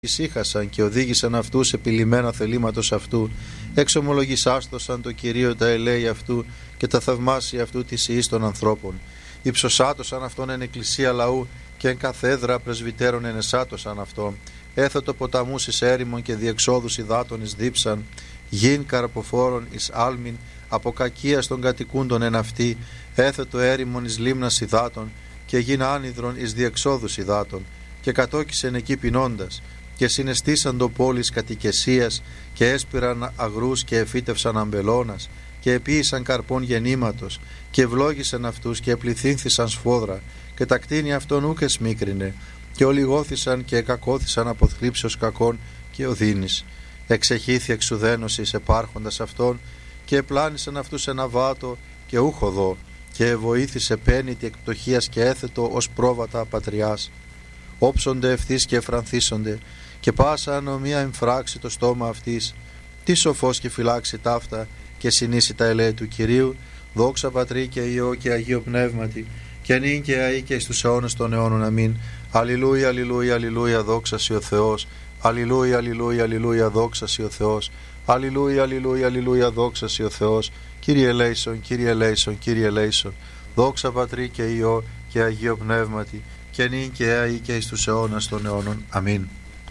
ησύχασαν και οδήγησαν αυτούς επί λυμμένα θελήματος αυτού. Εξομολογησάστοσαν το Κυρίο τα ελέη αυτού και τα θαυμάσια αυτού της ιής των ανθρώπων. Υψωσάτωσαν αυτόν εν εκκλησία λαού και εν καθέδρα πρεσβυτέρων ενεσάτωσαν αυτόν. Έθετο ποταμούς εις έρημον και διεξόδους υδάτων εις δίψαν. Γιν καρποφόρων εις άλμην από κακίας των κατοικούντων εν αυτή. Έθετο έρημον εις λίμνας υδάτων και γιν άνυδρον εις διεξόδους υδάτων. Και κατόκισεν εκεί πεινώντας. Και συναισθήσαν το πόλης κατοικεσίας και έσπηραν αγρούς και εφύτευσαν αμπελώνας και επίησαν καρπών γεννήματος και ευλόγησαν αυτούς και επληθύνθησαν σφόδρα και τα κτίνη αυτών ούκ εσμίκρινε και ολιγώθησαν και εκακώθησαν από θλίψεως κακών και οδύνης. Εξεχήθη εξουδένωσης επάρχοντας αυτών και επλάνησαν αυτούς ένα βάτο και ούχοδο και βοήθησε πένητη εκ πτωχίας και έθετο ως πρόβατα πατριάς. Όψονται ευθύς και εφρανθίσονται και πάσα ανομία εμφράξει το στόμα αυτής. Τι σοφός και φυλάξει ταύτα και συνήσει τα ελέη του Κυρίου. Δόξα Πατρί και Υιό και Αγίο Πνεύματι και νυν και αεί και εις τους αιώνες των αιώνων. Αμήν. Αλληλούια, αλληλούια, αλληλούια, δόξα σοι ο Θεός. Αλληλούια, αλληλούια, αλληλούια, δόξα σοι ο Θεός. Αλληλούια, αλληλούια, αλληλούια, δόξα σοι ο Θεός. Κύριε ελέησον, Κύριε ελέησον, Κύριε ελέησον. Δόξα Πατρί και Υιό και Αγίο Πνεύματι και νυν και αεί και εις τους αιώνας των αιώνων. Αμήν.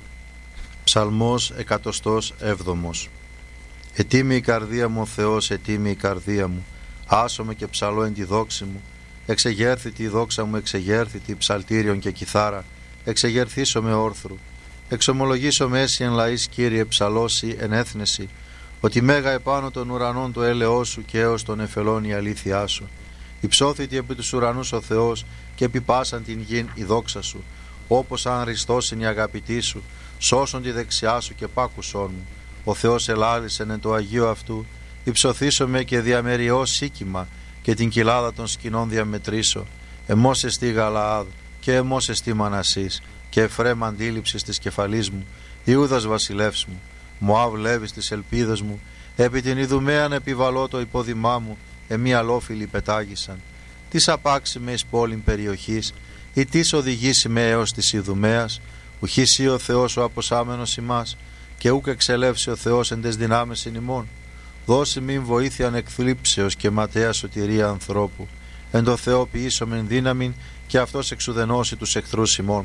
Ψαλμός 107. Ετοίμη η καρδία μου ο Θεός, ετοίμη η καρδία μου. Άσομαι και ψαλώ εν τη δόξη μου. Εξεγέρθητη η δόξα μου, εξεγέρθητη ψαλτήριον και κιθάρα. Εξεγερθήσω με όρθρου. Εξομολογήσω με έσυ εν λαής, Κύριε, ψαλώσει εν έθνεση. Ότι μέγα επάνω των ουρανών το έλεος σου και έως των εφελών η αλήθειά σου. Υψώθητη επί τους ουρανούς ο Θεός και επί πάσαν την γην η δόξα σου. Όπως αν ριστώσιν η αγαπητή σου, σώσον τη δεξιά σου και πάκουσόν μου. Ο Θεός ελάλησεν εν το Αγίο αυτού. Υψωθήσω με και διαμεριώ σίκημα και την κοιλάδα των σκηνών διαμετρήσω. Εμώς εστί Γαλαάδ και εμώς εστί Μανασής και Εφραίμ αντίληψης της κεφαλής μου. Ιούδας βασιλεύς μου, Μωάβ Λέβης της ελπίδας μου. Επί την Ιδουμαίαν επιβαλώ το υπόδημά μου. Εμεί αλόφιλοι πετάγησαν. Τις απάξει με εις πόλην περιοχής, ή τις οδηγήσει με έως της Ιδουμαίας. Ουχήσει ο Θεός ο αποσάμενος ημάς, και ούκ εξελεύσει ο Θεός εν τες δυνάμεις εν ημών. Δώσει μην βοήθειαν εκθλίψεως και ματέα σωτηρία ανθρώπου. Εν το Θεό ποιήσομεν δύναμην, και αυτός εξουδενώσει τους εχθρούς ημών.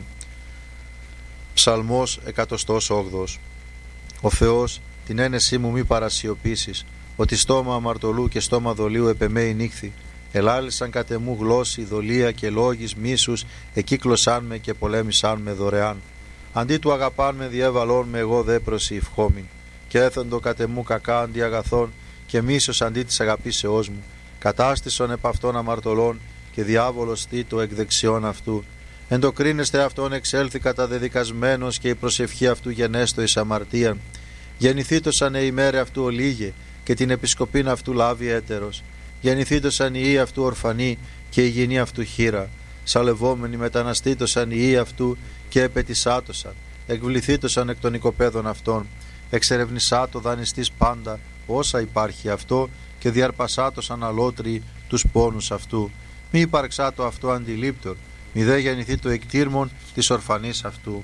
Ψαλμός 108. Ο Θεός την ένεσή μου μη παρασιωπήσεις, ότι στόμα αμαρτωλού και στόμα δολίου επεμέει νύχθη. Ελάλησαν κατ' εμού γλώσσοι, δολία και λόγης μίσους, εκύκλωσάν με και πολέμησάν με δωρεάν. Αντί του αγαπάν με διέβαλόν με, εγώ δε προσηυχόμην. Και έθεντο κατ' εμού κακά αντί αγαθών, και μίσος αντί της αγαπήσεώς μου. Κατάστησον επ' αυτών αμαρτωλών, και διάβολος τίτο εκ δεξιών αυτού. Εν το κρίνεστε αυτόν εξέλθει καταδεδικασμένος, και η προσευχή αυτού γενέστο εις αμαρτίαν. Γεννηθήτωσαν η ημέρα αυτού ολίγε, και την επισκοπήν αυτού λάβει έτερος. Γεννηθήτωσαν οι ιοί αυτού ορφανοί, και η γυνή αυτού χήρα. Σαλευόμενοι μεταναστήτωσαν οι ιοί αυτού, και επετισάτωσαν. Εκβληθήτωσαν εκ των οικοπαίδων αυτών. Εξερευνησάτο δανειστής πάντα όσα υπάρχει αυτό, και διαρπασάτωσαν αλότριοι τους πόνους αυτού. Μη υπαρξάτο αυτό αντιλήπτορ, μη δε γεννηθεί το εκτήρμον της ορφανής αυτού.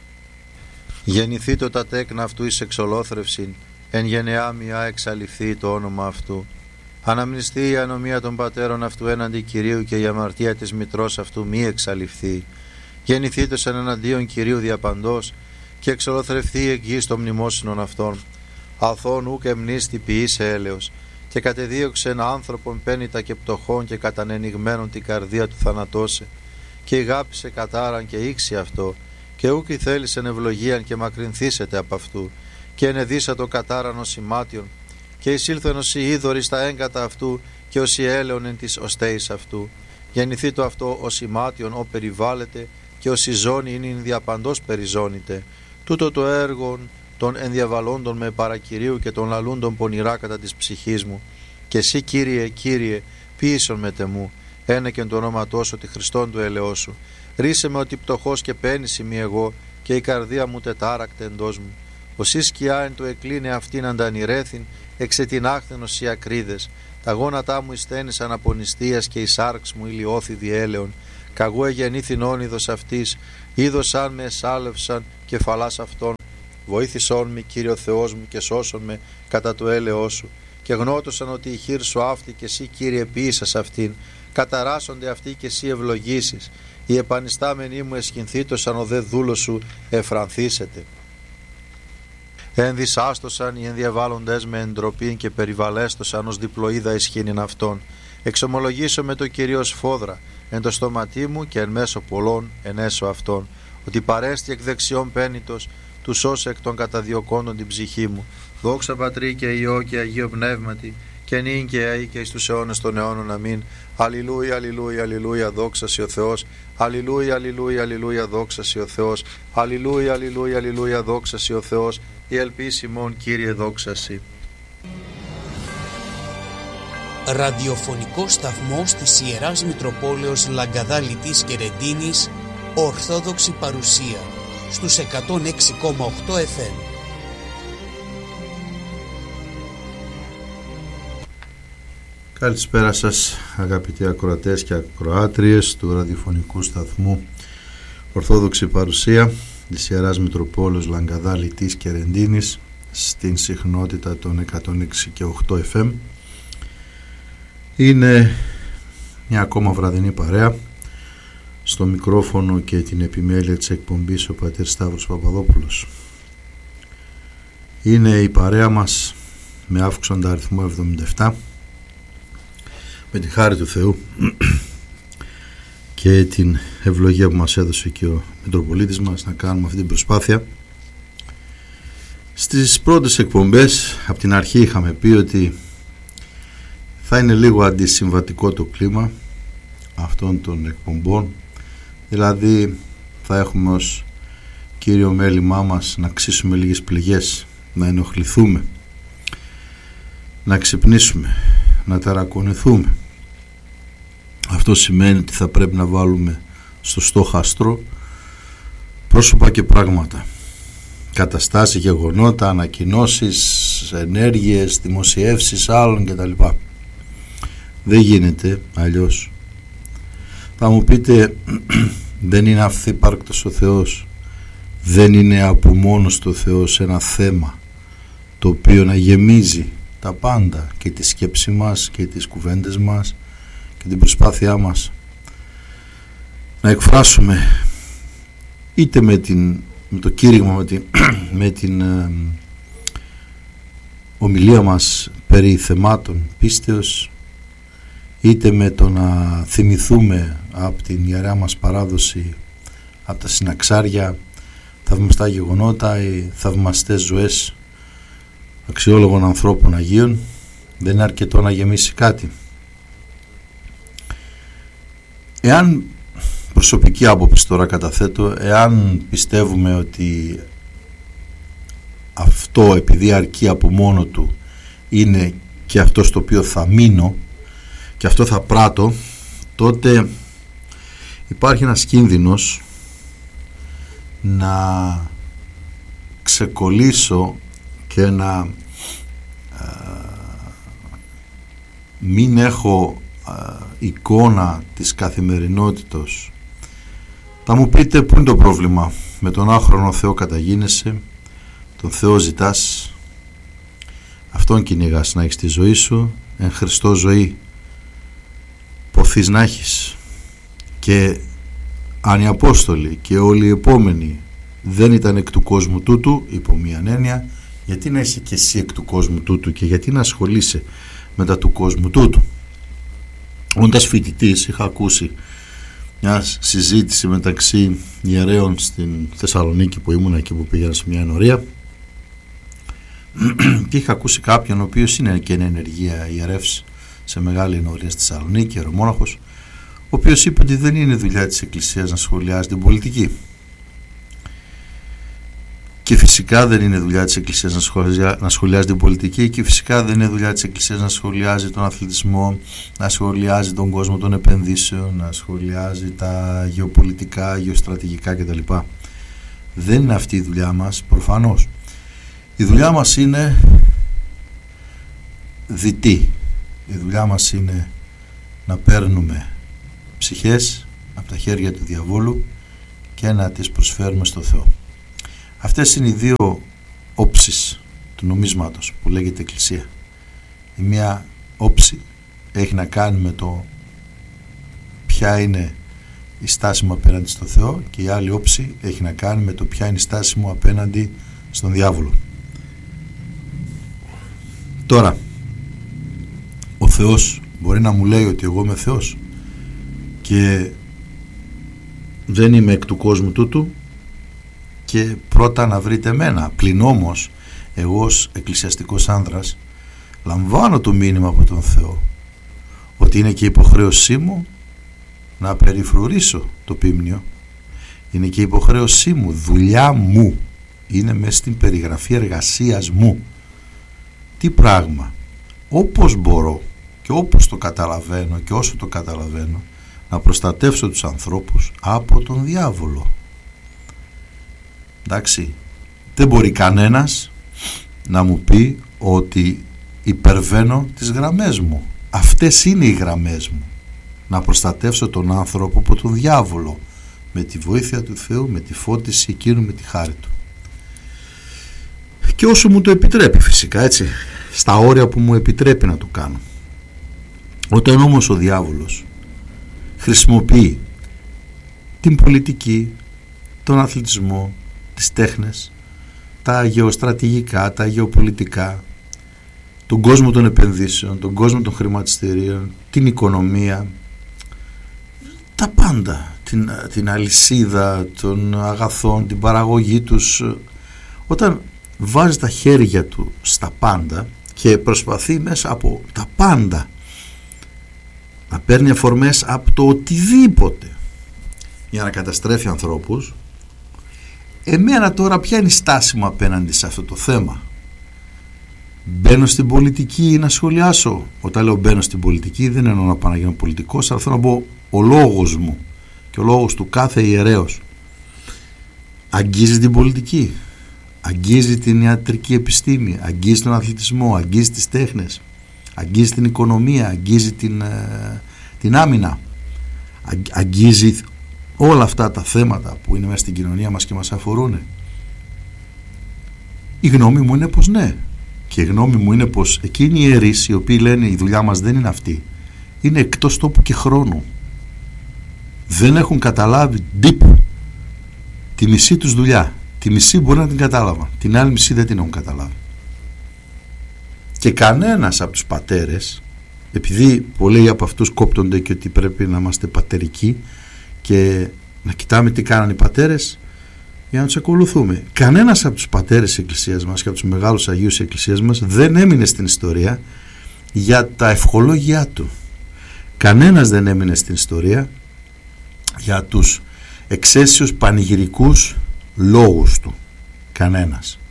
Γεννηθήτω τα τέκνα αυτού εις εξολόθρευσιν, εν γενεά μιά εξαλειφθεί το όνομα αυτού. Αναμνηστεί η ανομία των πατέρων αυτού έναντι Κυρίου, και η αμαρτία της μητρός αυτού μη εξαλειφθεί. Γεννηθήτωσαν εναντίον Κυρίου διαπαντός, και εξολοθρευθεί η εγγύης των μνημόσυνων αυτών. Αθών ούκ εμνίστη ποιήσε έλεος, και κατεδίωξεν άνθρωπον πένητα και πτωχών, και κατανενιγμένον την καρδία του θανατώσε. Και ηγάπησε κατάραν και ήξι αυτό, και ούκ θέλησεν ευλογίαν και μακρυνθήσετε από αυτού, και ενεδίσατο κατάραν ως ημάτιον, και εισήλθεν ως η είδωρη στα έγκατα αυτού, και ως η έλεον εν της οστέης αυτού. Γεννηθεί το αυτό ως ημάτιον ο περιβάλλεται, και ως η ζώνη είναι διαπαντός περιζώνητε. Τούτο το έργο των ενδιαβαλόντων με παρακυρίου, και των λαλούντων πονηρά κατά της ψυχής μου. Και εσύ, Κύριε, Κύριε, ποιήσον με τεμού, ένεκεν το όνοματό σου, τη Χριστόν του ελεός σου. Ρίσε με ότι πτωχός και πένηση μη εγώ, και η καρδία μου τετάρακτε εντός μου. Οσί σκιά εν το εκλίνε αυτήν αντανηρέθην, εξετινάχθενος οι ακρίδες. Τα γόνατά μου εισθένησαν από νηστείας, και η σάρξ μου ηλιώθη διέλεον. καγού εγεννήθην όνειδος αυτής, είδωσαν με εσάλευσαν κεφαλάς αυτών. Βοήθησόν με, Κύριο Θεός μου, και σώσον με κατά το έλεος σου. Και γνώτωσαν ότι η χείρ σου αυτή και εσύ, Κύριε, ποιήσας αυτήν. Καταράσσονται αυτοί και εσύ ευλογήσεις. Οι επανιστάμενοι μου εσχυνθήτωσαν, ο δε δούλος σου εφρανθήσεται. Ενδυσάστοσαν οι ενδιαβάλλοντες με εντροπήν και περιβαλέστοσαν ως διπλοίδα ισχύνην αυτών. Εξομολογήσω με το Κυρίω σφόδρα εν το στόματί μου και εν μέσω πολλών ενέσω αυτών, ότι παρέστη εκ δεξιών πένητος του σώσε εκ των καταδιωκόντων την ψυχή μου. Δόξα Πατρί και Υιό και Αγίο Πνεύματι, και νυν και αεί και εις τους αιώνες των αιώνων. Αμήν. Αλληλούια, αλληλούια, αλληλούια, δόξα σοι ο Θεός. Αλληλούια, αλληλούια, αλληλούια, δόξα σοι ο Θεός. Αλληλούια, αλληλούια, αλληλούια, δόξα σοι ο Θεός. Η ελπίς ημών, Κύριε, δόξα σοι. Ραδιοφωνικός σταθμός της Ιεράς Μητροπόλεως Λαγκαδά Λιτής και Ρεντίνης, Ορθόδοξη παρουσία στους 106,8 FM. Καλησπέρα σας, αγαπητοί ακροατές και ακροάτριες του ραδιοφωνικού σταθμού Ορθόδοξη παρουσία της Ιεράς Μητροπόλεως Λαγκαδά Λιτής και Ρεντίνης στην συχνότητα των 106,8 FM. Είναι μια ακόμα βραδινή παρέα. Στο μικρόφωνο και την επιμέλεια της εκπομπής ο πατήρ Σταύρος Παπαδόπουλος. Είναι η παρέα μας με αύξοντα αριθμό 77, με τη χάρη του Θεού και την ευλογία που μας έδωσε και ο Μητροπολίτης μας να κάνουμε αυτή την προσπάθεια. Στις πρώτες εκπομπές από την αρχή είχαμε πει ότι θα είναι λίγο αντισυμβατικό το κλίμα αυτών των εκπομπών, δηλαδή θα έχουμε ως κύριο μέλημά μας να ξύσουμε λίγες πληγές, να ενοχληθούμε, να ξυπνήσουμε, να ταρακονηθούμε. Αυτό σημαίνει ότι θα πρέπει να βάλουμε στο στόχαστρο πρόσωπα και πράγματα, καταστάσεις, γεγονότα, ανακοινώσεις, ενέργειες, δημοσιεύσεις άλλων κτλ. Δεν γίνεται αλλιώς. Θα μου πείτε, δεν είναι αυθύπαρκτος ο Θεός, δεν είναι από μόνος του Θεός ένα θέμα το οποίο να γεμίζει τα πάντα, και τη σκέψη μας και τις κουβέντες μας και την προσπάθειά μας να εκφράσουμε είτε με το κήρυγμα, με την ομιλία μας περί θεμάτων πίστεως, είτε με το να θυμηθούμε από την ιερά μας παράδοση, από τα συναξάρια, θαυμαστά γεγονότα ή θαυμαστές ζωές αξιόλογων ανθρώπων Αγίων. Δεν είναι αρκετό να γεμίσει κάτι. Εάν, προσωπική άποψη τώρα καταθέτω, εάν πιστεύουμε ότι αυτό επειδή αρκεί από μόνο του είναι και αυτό στο οποίο θα μείνω και αυτό θα πράττω, τότε υπάρχει ένας κίνδυνος να ξεκολλήσω και να μην έχω εικόνα της καθημερινότητος. Θα μου πείτε, πού είναι το πρόβλημα? Με τον άχρονο Θεό καταγίνεσαι, τον Θεό ζητάς, Αυτόν κυνηγάς να έχεις τη ζωή σου, εν Χριστώ ζωή ποθείς να έχεις. Και αν οι Απόστολοι και όλοι οι επόμενοι δεν ήταν εκ του κόσμου τούτου, υπό μίαν έννοια, γιατί να είσαι και εσύ εκ του κόσμου τούτου και γιατί να ασχολείσαι μετά του κόσμου τούτου? Όντας φοιτητής, είχα ακούσει μια συζήτηση μεταξύ ιερέων στην Θεσσαλονίκη που ήμουν, εκεί που πήγαινα σε μια ενορία, και είχα ακούσει κάποιον ο οποίος είναι και εν ενεργεία ιερεύς σε μεγάλη ενορία στη Θεσσαλονίκη, ιερομόναχος, ο οποίος είπε ότι δεν είναι δουλειά της Εκκλησίας να σχολιάζει την πολιτική. Και φυσικά δεν είναι δουλειά της Εκκλησίας να σχολιάζει την πολιτική, και φυσικά δεν είναι δουλειά της Εκκλησίας να σχολιάζει τον αθλητισμό, να σχολιάζει τον κόσμο των επενδύσεων, να σχολιάζει τα γεωπολιτικά, γεωστρατηγικά κτλ. Δεν είναι αυτή η δουλειά μας, προφανώς. Η δουλειά μας είναι δυτή. Η δουλειά μας είναι να παίρνουμε ψυχές, από τα χέρια του διαβόλου και να τις προσφέρουμε στο Θεό. Αυτές είναι οι δύο όψεις του νομίσματος που λέγεται Εκκλησία. Η μία όψη έχει να κάνει με το ποια είναι η στάση μου απέναντι στο Θεό και η άλλη όψη έχει να κάνει με το ποια είναι η στάση μου απέναντι στον διάβολο. Τώρα, ο Θεός μπορεί να μου λέει ότι εγώ είμαι Θεός και δεν είμαι εκ του κόσμου τούτου και πρώτα να βρείτε εμένα. Πλην όμως εγώ ως εκκλησιαστικός άνδρας λαμβάνω το μήνυμα από τον Θεό ότι είναι και υποχρέωσή μου να περιφρουρήσω το πίμνιο, είναι και υποχρέωσή μου, δουλειά μου, είναι μέσα στην περιγραφή εργασίας μου. Τι πράγμα, όπως μπορώ και όπως το καταλαβαίνω και όσο το καταλαβαίνω, να προστατεύσω τους ανθρώπους από τον διάβολο. Εντάξει, δεν μπορεί κανένας να μου πει ότι υπερβαίνω τις γραμμές μου. Αυτές είναι οι γραμμές μου. Να προστατεύσω τον άνθρωπο από τον διάβολο με τη βοήθεια του Θεού, με τη φώτιση εκείνου, με τη χάρη του. Και όσο μου το επιτρέπει φυσικά, έτσι, στα όρια που μου επιτρέπει να το κάνω. Όταν όμως ο διάβολος χρησιμοποιεί την πολιτική, τον αθλητισμό, τις τέχνες, τα γεωστρατηγικά, τα γεωπολιτικά, τον κόσμο των επενδύσεων, τον κόσμο των χρηματιστηρίων, την οικονομία, τα πάντα, την αλυσίδα των αγαθών, την παραγωγή τους, όταν βάζει τα χέρια του στα πάντα και προσπαθεί μέσα από τα πάντα να παίρνει αφορμές από το οτιδήποτε για να καταστρέφει ανθρώπους, εμένα τώρα ποια είναι η στάση μου απέναντι σε αυτό το θέμα? Μπαίνω στην πολιτική να σχολιάσω? Όταν λέω μπαίνω στην πολιτική δεν εννοώ να πάω να γίνω πολιτικός, αλλά θέλω να πω ο λόγος μου και ο λόγος του κάθε ιερέως αγγίζει την πολιτική, αγγίζει την ιατρική επιστήμη, αγγίζει τον αθλητισμό, αγγίζει τις τέχνες, αγγίζει την οικονομία, αγγίζει την άμυνα, αγγίζει όλα αυτά τα θέματα που είναι μέσα στην κοινωνία μας και μας αφορούν? Η γνώμη μου είναι πως ναι. Και η γνώμη μου είναι πως εκείνοι οι ιερείς οι οποίοι λένε η δουλειά μας δεν είναι αυτή, είναι εκτός τόπου και χρόνου. Δεν έχουν καταλάβει τύπου τη μισή τους δουλειά. Τη μισή μπορεί να την κατάλαβαν, την άλλη μισή δεν την έχουν καταλάβει. Και κανένας από τους πατέρες, επειδή πολλοί από αυτούς κόπτονται και ότι πρέπει να είμαστε πατερικοί και να κοιτάμε τι κάνανε οι πατέρες για να τους ακολουθούμε, κανένας από τους πατέρες της Εκκλησίας μας και από τους μεγάλους Αγίους της Εκκλησίας μας δεν έμεινε στην ιστορία για τα ευχολόγια του. Κανένας δεν έμεινε στην ιστορία για τους εξαίσιους λόγους του. Κανένας.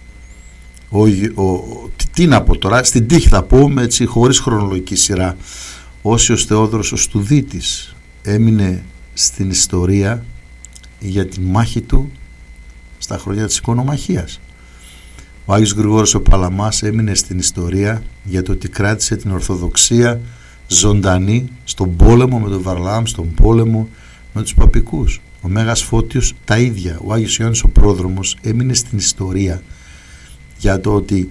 Τι να πω τώρα, στην τύχη θα πω, έτσι, χωρίς χρονολογική σειρά, Όσιος Θεόδωρος ο Στουδίτης έμεινε στην ιστορία για τη μάχη του στα χρόνια της οικονομαχίας. Ο Άγιος Γρηγόρης ο Παλαμάς έμεινε στην ιστορία για το ότι κράτησε την Ορθοδοξία ζωντανή στον πόλεμο με τον Βαρλάμ, στον πόλεμο με τους παπικούς. Ο Μέγας Φώτιος τα ίδια. Ο Άγιος Ιωάννης ο Πρόδρομος έμεινε στην ιστορία για το ότι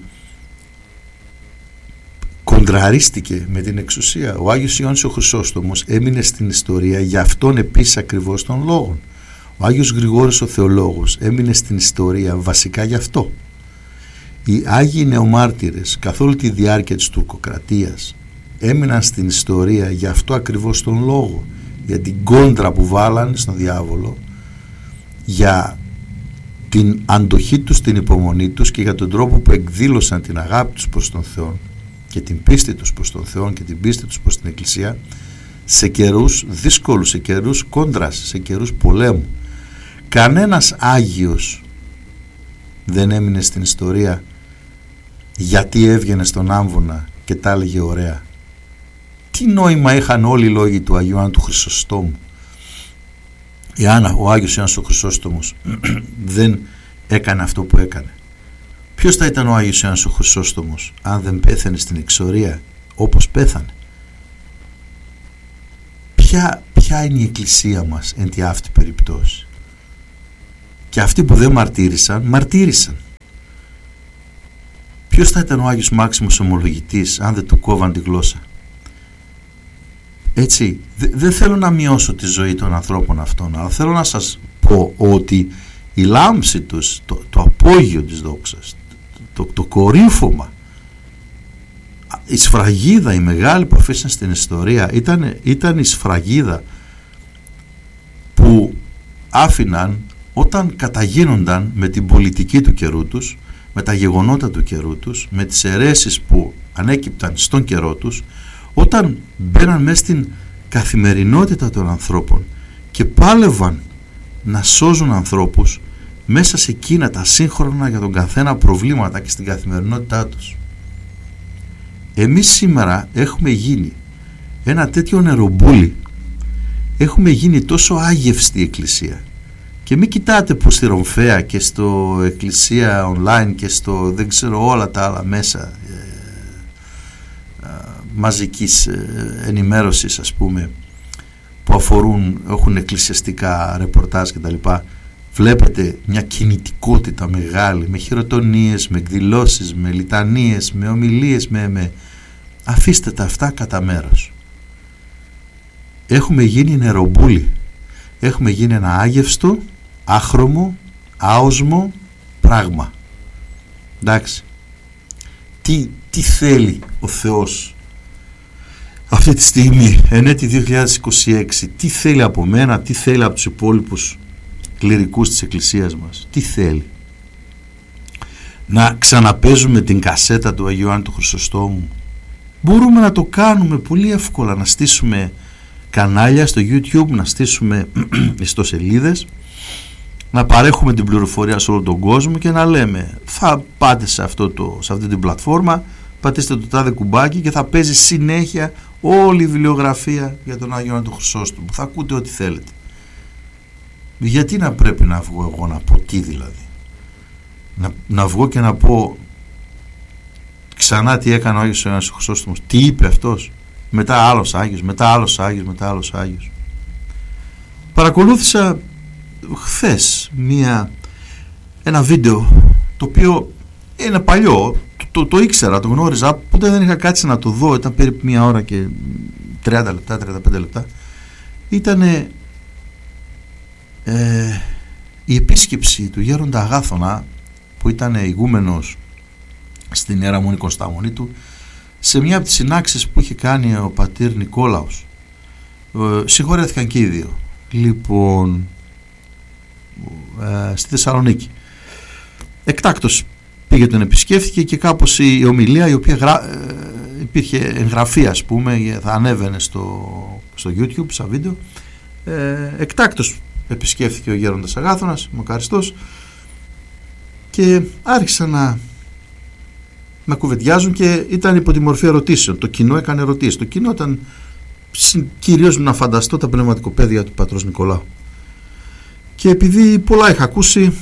κοντραρίστηκε με την εξουσία. Ο Άγιος Ιωάννης ο Χρυσόστομος έμεινε στην ιστορία για αυτόν επίσης ακριβώς των λόγων. Ο Άγιος Γρηγόρης ο Θεολόγος έμεινε στην ιστορία βασικά γι' αυτό. Οι Άγιοι Νεομάρτυρες καθ' όλη τη διάρκεια της τουρκοκρατίας έμειναν στην ιστορία για αυτό ακριβώς τον λόγο, για την κόντρα που βάλανε στον διάβολο, για την αντοχή τους, την υπομονή τους και για τον τρόπο που εκδήλωσαν την αγάπη τους προς τον Θεό και την πίστη τους προς τον Θεό και την πίστη τους προς την Εκκλησία σε καιρούς δύσκολους, σε καιρούς κόντρας, σε καιρούς πολέμου. Κανένας Άγιος δεν έμεινε στην ιστορία γιατί έβγαινε στον άμβονα και τα έλεγε ωραία. Τι νόημα είχαν όλοι οι λόγοι του Αγίου Ιωάννου του Χρυσοστόμου εάν ο Άγιος Ιωάννης ο Χρυσόστομος δεν έκανε αυτό που έκανε? Ποιος θα ήταν ο Άγιος Ιωάννης ο Χρυσόστομος αν δεν πέθανε στην εξορία όπως πέθανε? Ποια ποια είναι η εκκλησία μας εν τη αυτή περιπτώσει. Και αυτοί που δεν μαρτύρησαν. Ποιος θα ήταν ο Άγιος Μάξιμος Ομολογητής αν δεν του κόβαν τη γλώσσα? Έτσι, δεν θέλω να μειώσω τη ζωή των ανθρώπων αυτών, αλλά θέλω να σας πω ότι η λάμψη τους, το απόγειο της δόξας, το κορύφωμα, η σφραγίδα, η μεγάλη που αφήσαν στην ιστορία, ήταν η σφραγίδα που άφηναν όταν καταγίνονταν με την πολιτική του καιρού τους, με τα γεγονότα του καιρού τους, με τις αιρέσεις που ανέκυπταν στον καιρό τους, όταν μπαίναν μέσα στην καθημερινότητα των ανθρώπων και πάλευαν να σώζουν ανθρώπους μέσα σε εκείνα τα σύγχρονα για τον καθένα προβλήματα και στην καθημερινότητά τους. Εμείς σήμερα έχουμε γίνει ένα τέτοιο νερομπούλι, έχουμε γίνει τόσο άγευστη η Εκκλησία. Και μην κοιτάτε που στη Ρομφαία και στο Εκκλησία online και στο δεν ξέρω όλα τα άλλα μέσα μαζικής ενημέρωσης, ας πούμε, που έχουν εκκλησιαστικά ρεπορτάζ και τα λοιπά, βλέπετε μια κινητικότητα μεγάλη, με χειροτονίες, με εκδηλώσεις, με λιτανίες, με ομιλίες, αφήστε τα αυτά κατά μέρος. Έχουμε γίνει νερομπούλι, έχουμε γίνει ένα άγευστο, άχρωμο, άοσμο πράγμα. Εντάξει, τι θέλει ο Θεός αυτή τη στιγμή, εν έτη 2026, τι θέλει από μένα, τι θέλει από τους υπόλοιπους κληρικούς της Εκκλησίας μας, τι θέλει? Να ξαναπέζουμε την κασέτα του Αγίου Ιωάννη του Χρυσοστόμου? Μπορούμε να το κάνουμε πολύ εύκολα, να στήσουμε κανάλια στο YouTube, να στήσουμε ιστοσελίδες, να παρέχουμε την πληροφορία σε όλο τον κόσμο και να λέμε θα πάτε σε αυτή την πλατφόρμα, πατήστε το τάδε κουμπάκι και θα παίζει συνέχεια όλη η βιβλιογραφία για τον Άγιο Ιωάννη του Χρυσόστομου. Θα ακούτε ό,τι θέλετε. Γιατί να πρέπει να βγω εγώ να πω τι δηλαδή? Να βγω και να πω ξανά τι έκανε ο Άγιος Ιωάννης του Χρυσόστομος, τι είπε αυτός, μετά άλλος Άγιος, μετά άλλος Άγιος, μετά άλλος Άγιος. Παρακολούθησα χθες ένα βίντεο το οποίο είναι παλιό, το ήξερα, το γνώριζα, ποτέ δεν είχα κάτσει να το δω, ήταν περίπου 1 ώρα και 30 λεπτά, 35 λεπτά. Ήτανε η επίσκεψη του γέροντα Αγάθωνα, που ήταν ηγούμενος στην Ιερά Μονή Κωνσταμονίτου, σε μια από τις συνάξεις που είχε κάνει ο πατήρ Νικόλαος. Συγχωρέθηκαν και οι δύο. Λοιπόν, στη Θεσσαλονίκη. Εκτάκτος πήγε, τον επισκέφθηκε και κάπως η ομιλία, η οποία υπήρχε εγγραφή, ας πούμε, θα ανέβαινε στο YouTube σαν βίντεο, εκτάκτος επισκέφθηκε ο γέροντας Αγάθωνας, μακαριστός, και άρχισαν να κουβεντιάζουν και ήταν υπό τη μορφή ερωτήσεων. Το κοινό έκανε ερωτήσεις. Το κοινό ήταν κυρίως, να φανταστώ, τα πνευματικοπαίδια του πατρός Νικολάου. Και επειδή πολλά είχα ακούσει,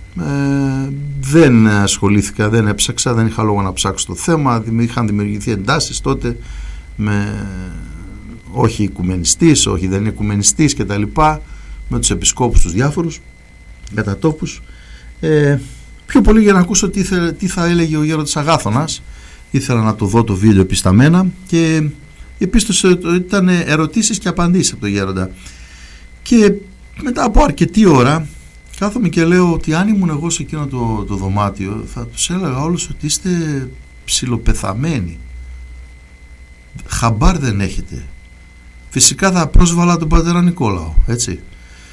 δεν ασχολήθηκα, δεν έψαξα, δεν είχα λόγο να ψάξω το θέμα. Είχαν δημιουργηθεί εντάσεις τότε με όχι οικουμενιστής, όχι δεν είναι οικουμενιστής και τα λοιπά, με τους επισκόπους τους διάφορους κατατόπους. Πιο πολύ για να ακούσω τι θα έλεγε ο γέροντας Αγάθωνας. Ήθελα να το δω το βίντεο επισταμένα και επίσης ήταν ερωτήσεις και απαντήσεις από τον γέροντα. Και μετά από αρκετή ώρα κάθομαι και λέω ότι αν ήμουν εγώ σε εκείνο το δωμάτιο, θα τους έλεγα όλους ότι είστε ψιλοπεθαμένοι. Χαμπάρ δεν έχετε. Φυσικά θα πρόσβαλα τον πατέρα Νικόλαο, έτσι.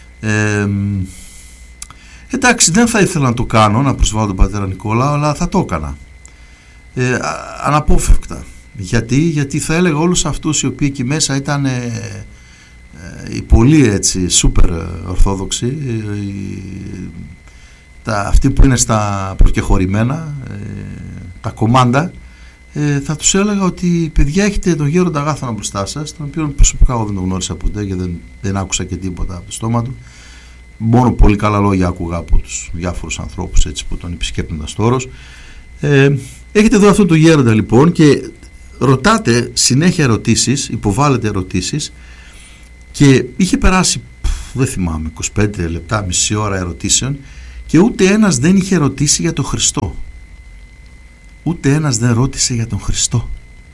Εντάξει, δεν θα ήθελα να το κάνω, να προσβάλλω τον πατέρα Νικόλαο, αλλά θα το έκανα. Αναπόφευκτα. Γιατί θα έλεγα όλους αυτούς οι οποίοι εκεί μέσα ήταν οι πολύ έτσι σούπερ ορθόδοξοι, αυτοί που είναι στα προκεχωρημένα, τα κομμάντα, θα τους έλεγα ότι παιδιά, έχετε τον γέροντα Αγάθωνα μπροστά σας, τον οποίο προσωπικά εγώ δεν τον γνώρισα ποτέ και δεν άκουσα και τίποτα από το στόμα του. Μόνο πολύ καλά λόγια άκουγα από τους διάφορους ανθρώπους έτσι, που τον επισκέπτονταν στο όρος. Έχετε εδώ αυτό το γέροντα λοιπόν και ρωτάτε συνέχεια ερωτήσεις, υποβάλλετε ερωτήσεις Και είχε περάσει, δεν θυμάμαι, 25 λεπτά, μισή ώρα ερωτήσεων και ούτε ένας δεν είχε ρωτήσει για τον Χριστό. Ούτε ένας δεν ρώτησε για τον Χριστό.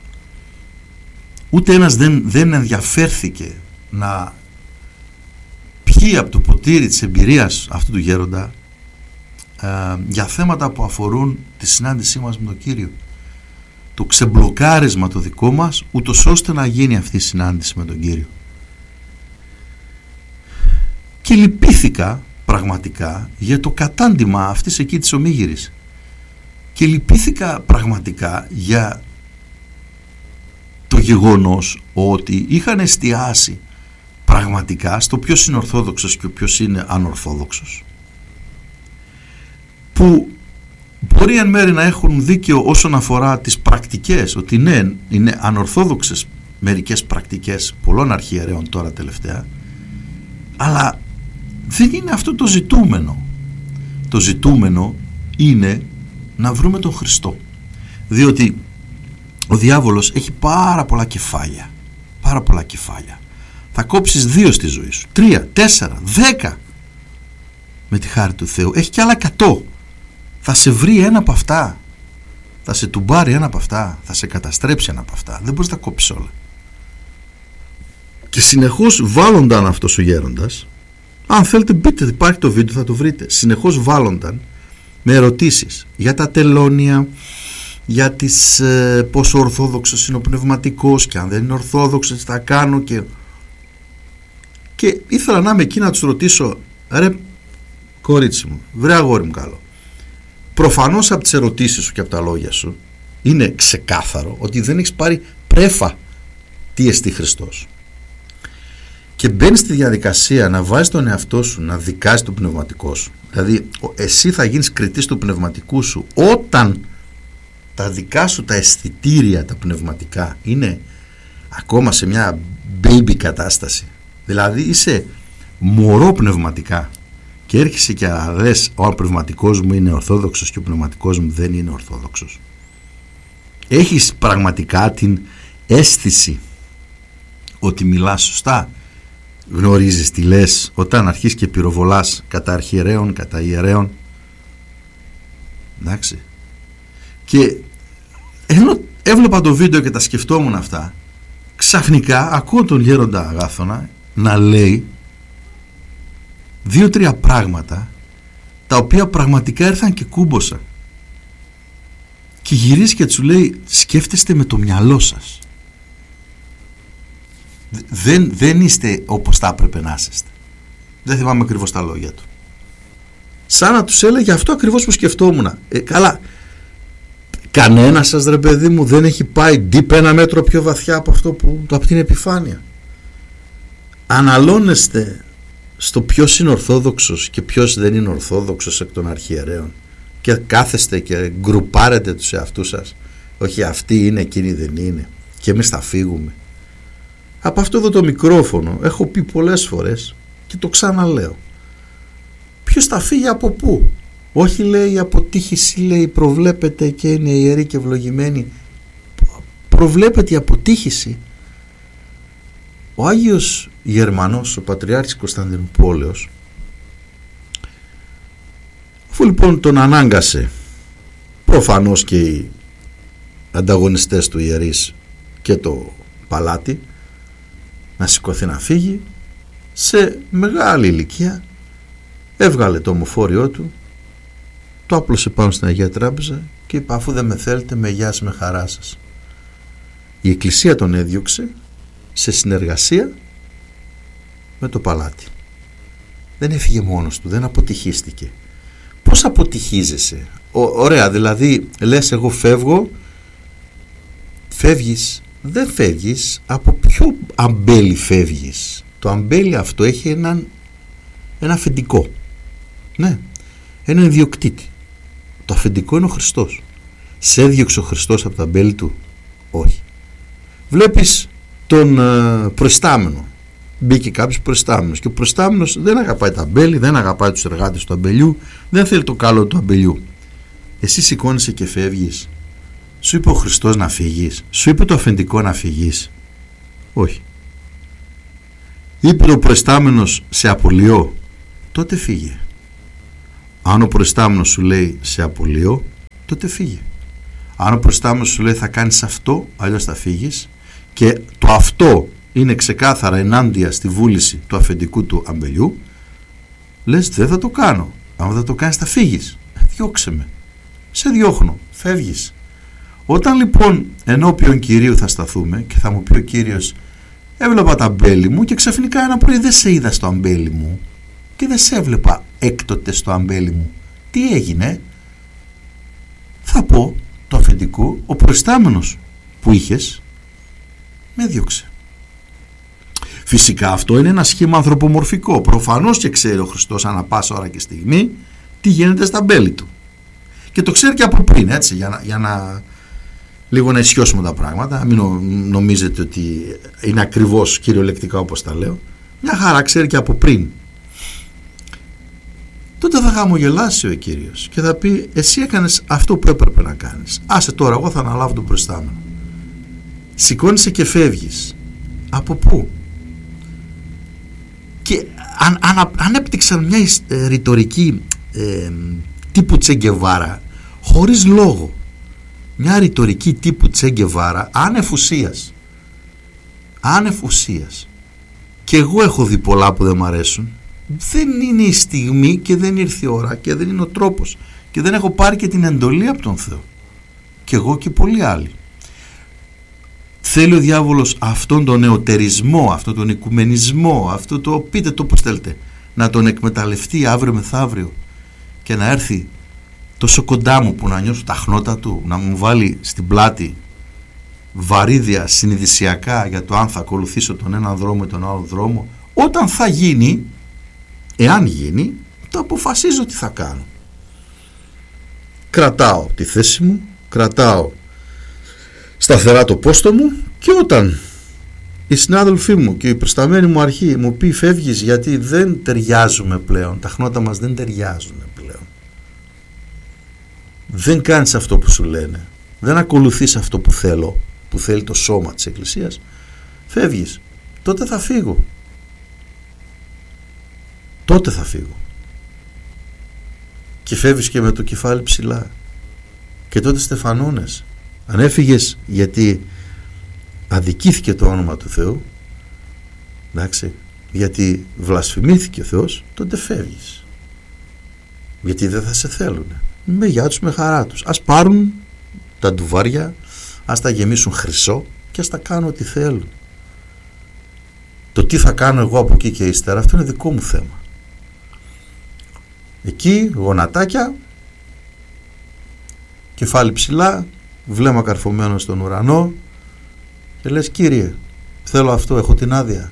Ούτε ένας δεν ενδιαφέρθηκε να πιει από το ποτήρι της εμπειρίας αυτού του γέροντα για θέματα που αφορούν τη συνάντησή μας με τον Κύριο. Το ξεμπλοκάρισμα το δικό μας, ούτως ώστε να γίνει αυτή η συνάντηση με τον Κύριο. Και λυπήθηκα πραγματικά για το κατάντημα αυτής εκεί της ομίγυρης. Και λυπήθηκα πραγματικά για το γεγονός ότι είχαν εστιάσει πραγματικά στο ποιος είναι ορθόδοξος και ποιος είναι ανορθόδοξος, που μπορεί εν μέρει να έχουν δίκαιο όσον αφορά τις πρακτικές, ότι ναι, είναι ανορθόδοξες μερικές πρακτικές πολλών αρχιερέων τώρα τελευταία, αλλά δεν είναι αυτό το ζητούμενο. Το ζητούμενο είναι να βρούμε τον Χριστό, διότι ο διάβολος έχει πάρα πολλά κεφάλια, πάρα πολλά κεφάλια. Θα κόψεις 2 στη ζωή σου, 3, 4, 10 με τη χάρη του Θεού, έχει και άλλα 100. Θα σε βρει ένα από αυτά, θα σε τουμπάρει ένα από αυτά, θα σε καταστρέψει ένα από αυτά. Δεν μπορείς να τα κόψεις όλα. Και συνεχώς βάλλονταν αυτός ο γέροντας, αν θέλετε μπείτε, υπάρχει το βίντεο, θα το βρείτε, συνεχώς βάλλονταν με ερωτήσεις για τα τελώνια, για τις πόσο ορθόδοξος είναι ο πνευματικός και αν δεν είναι ορθόδοξος τι θα κάνω, και ήθελα να είμαι εκεί να τους ρωτήσω, ρε κορίτσι μου, βρε αγόρι μου καλό, προφανώς από τις ερωτήσεις σου και από τα λόγια σου είναι ξεκάθαρο ότι δεν έχεις πάρει πρέφα τι εστί Χριστός, και μπαίνεις στη διαδικασία να βάζεις τον εαυτό σου να δικάζεις το πνευματικό σου. Δηλαδή εσύ θα γίνεις κριτής του πνευματικού σου όταν τα δικά σου τα αισθητήρια τα πνευματικά είναι ακόμα σε μια baby κατάσταση. Δηλαδή είσαι μωρό πνευματικά και έρχεσαι και λες ο πνευματικός μου είναι ορθόδοξος και ο πνευματικός μου δεν είναι ορθόδοξος. Έχεις πραγματικά την αίσθηση ότι μιλάς σωστά, γνωρίζεις τι λες όταν αρχίσεις και πυροβολάς κατά αρχιερέων, κατά ιερέων, εντάξει. Και ενώ έβλεπα το βίντεο και τα σκεφτόμουν αυτά, ξαφνικά ακούω τον γέροντα Αγάθωνα να λέει 2-3 πράγματα τα οποία πραγματικά ήρθαν και κούμποσαν, και γυρίζει και του λέει σκέφτεστε με το μυαλό σας, δεν είστε όπως θα έπρεπε να είστε. Δεν θυμάμαι ακριβώς τα λόγια του, σαν να τους έλεγε αυτό ακριβώς που σκεφτόμουν. Καλά, κανένας σας ρε παιδί μου δεν έχει πάει deep 1 μέτρο πιο βαθιά από αυτό από την επιφάνεια. Αναλώνεστε στο ποιος είναι ορθόδοξος και ποιος δεν είναι ορθόδοξος εκ των αρχιερέων και κάθεστε και γκρουπάρετε τους εαυτούς σας, όχι αυτοί είναι, εκείνοι δεν είναι και εμείς θα φύγουμε. Από αυτό εδώ το μικρόφωνο έχω πει πολλές φορές και το ξαναλέω, ποιος θα φύγει από πού? Όχι, λέει, η αποτύχηση, λέει, προβλέπεται και είναι ιερή και ευλογημένη. Προβλέπεται η αποτύχηση. Ο Άγιος Γερμανός, ο Πατριάρχης Κωνσταντινούπολεως, αφού λοιπόν τον ανάγκασε προφανώς και οι ανταγωνιστές του ιερείς και το παλάτι να σηκωθεί να φύγει, σε μεγάλη ηλικία έβγαλε το ομοφόριό του, το άπλωσε πάνω στην Αγία Τράπεζα και είπε αφού δεν με θέλετε με γεια σας, με χαρά σας. Η Εκκλησία τον έδιωξε σε συνεργασία με το παλάτι. Δεν έφυγε μόνος του, δεν αποτυχίστηκε. Πώς αποτυχίζεσαι? Ωραία, δηλαδή λες εγώ φεύγω, φεύγεις, δεν φεύγεις. Από ποιο αμπέλι φεύγεις? Το αμπέλι αυτό έχει ένα αφεντικό, ναι, έναν ιδιοκτήτη. Το αφεντικό είναι ο Χριστός. Σε έδιωξε ο Χριστός από τα αμπέλι του? Όχι. Βλέπεις τον προϊστάμενο, μπήκε κάποιος προϊστάμενος και ο προϊστάμενος δεν αγαπάει τα αμπέλι, δεν αγαπάει τους εργάτες του αμπελιού, δεν θέλει το καλό του αμπελιού. Εσύ σηκώνεσαι και φεύγεις? Σου είπε ο Χριστός να φύγεις? Σου είπε το αφεντικό να φύγεις? Όχι. Είπε ο προϊστάμενος σε απολύω, τότε φύγε. Αν ο προϊστάμενος σου λέει σε απολύω, τότε φύγε. Αν ο προϊστάμενος σου λέει θα κάνεις αυτό, αλλιώς θα φύγεις, και το αυτό είναι ξεκάθαρα ενάντια στη βούληση του αφεντικού του αμπελιού, λες δεν θα το κάνω. Αν δεν το κάνεις θα φύγεις. Διώξε με. Σε διώχνω. Φεύγεις. Όταν λοιπόν ενώπιον Κυρίου θα σταθούμε και θα μου πει ο Κύριος, έβλεπα τα αμπέλι μου και ξαφνικά ένα πρωί δεν σε είδα στο αμπέλι μου και δεν σε έβλεπα έκτοτε στο αμπέλι μου. Τι έγινε? Θα πω το αφεντικού, ο προϊστάμενος που είχες με διώξε. Φυσικά αυτό είναι ένα σχήμα ανθρωπομορφικό. Προφανώς και ξέρει ο Χριστός ανά πάσα ώρα και στιγμή τι γίνεται στα αμπέλι του. Και το ξέρει και από πριν, έτσι, για να λίγο να ισιώσουμε τα πράγματα. Μην νομίζετε ότι είναι ακριβώς κυριολεκτικά όπως τα λέω. Μια χαρά ξέρει και από πριν. Τότε θα χαμογελάσει ο Κύριος και θα πει, εσύ έκανες αυτό που έπρεπε να κάνεις. Άσε τώρα, εγώ θα αναλάβω τον προϊστάμενο. Σηκώνεσαι και φεύγεις. Από πού? Και ανέπτυξαν μια ρητορική τύπου Τσεγκεβάρα, χωρίς λόγο. Μια ρητορική τύπου Τσεγκεβάρα, άνευ ουσίας. Και εγώ έχω δει πολλά που δεν μ' αρέσουν. Δεν είναι η στιγμή και δεν ήρθε η ώρα και δεν είναι ο τρόπος και δεν έχω πάρει και την εντολή από τον Θεό. Και εγώ και πολλοί άλλοι. Θέλει ο διάβολος αυτόν τον νεωτερισμό, αυτόν τον οικουμενισμό, αυτό το, πείτε το πως θέλετε, να τον εκμεταλλευτεί αύριο μεθαύριο και να έρθει τόσο κοντά μου που να νιώσω τα χνότα του, να μου βάλει στην πλάτη βαρύδια συνειδησιακά για το αν θα ακολουθήσω τον έναν δρόμο ή τον άλλο δρόμο. Όταν θα γίνει, εάν γίνει, το αποφασίζω τι θα κάνω. Κρατάω τη θέση μου, κρατάω σταθερά το πόστο μου, και όταν οι συνάδελφοί μου και η προσταμένη μου αρχή μου πει φεύγεις γιατί δεν ταιριάζουμε πλέον, τα χνότα μας δεν ταιριάζουν πλέον, δεν κάνεις αυτό που σου λένε, δεν ακολουθείς αυτό που θέλω, που θέλει το σώμα της Εκκλησίας, φεύγεις, τότε θα φύγω. Τότε θα φύγω. Και φεύγεις και με το κεφάλι ψηλά. Και τότε στεφανώνες. Αν έφυγες γιατί αδικήθηκε το όνομα του Θεού, εντάξει, γιατί βλασφημήθηκε ο Θεός, τότε φεύγεις. Γιατί δεν θα σε θέλουν. Με γεια τους, με χαρά τους. Ας πάρουν τα ντουβάρια, ας τα γεμίσουν χρυσό και ας τα κάνουν ό,τι θέλουν. Το τι θα κάνω εγώ από εκεί και ύστερα, αυτό είναι δικό μου θέμα. Εκεί γονατάκια, κεφάλι ψηλά, βλέμμα καρφωμένο στον ουρανό και λες, Κύριε, θέλω αυτό, έχω την άδεια.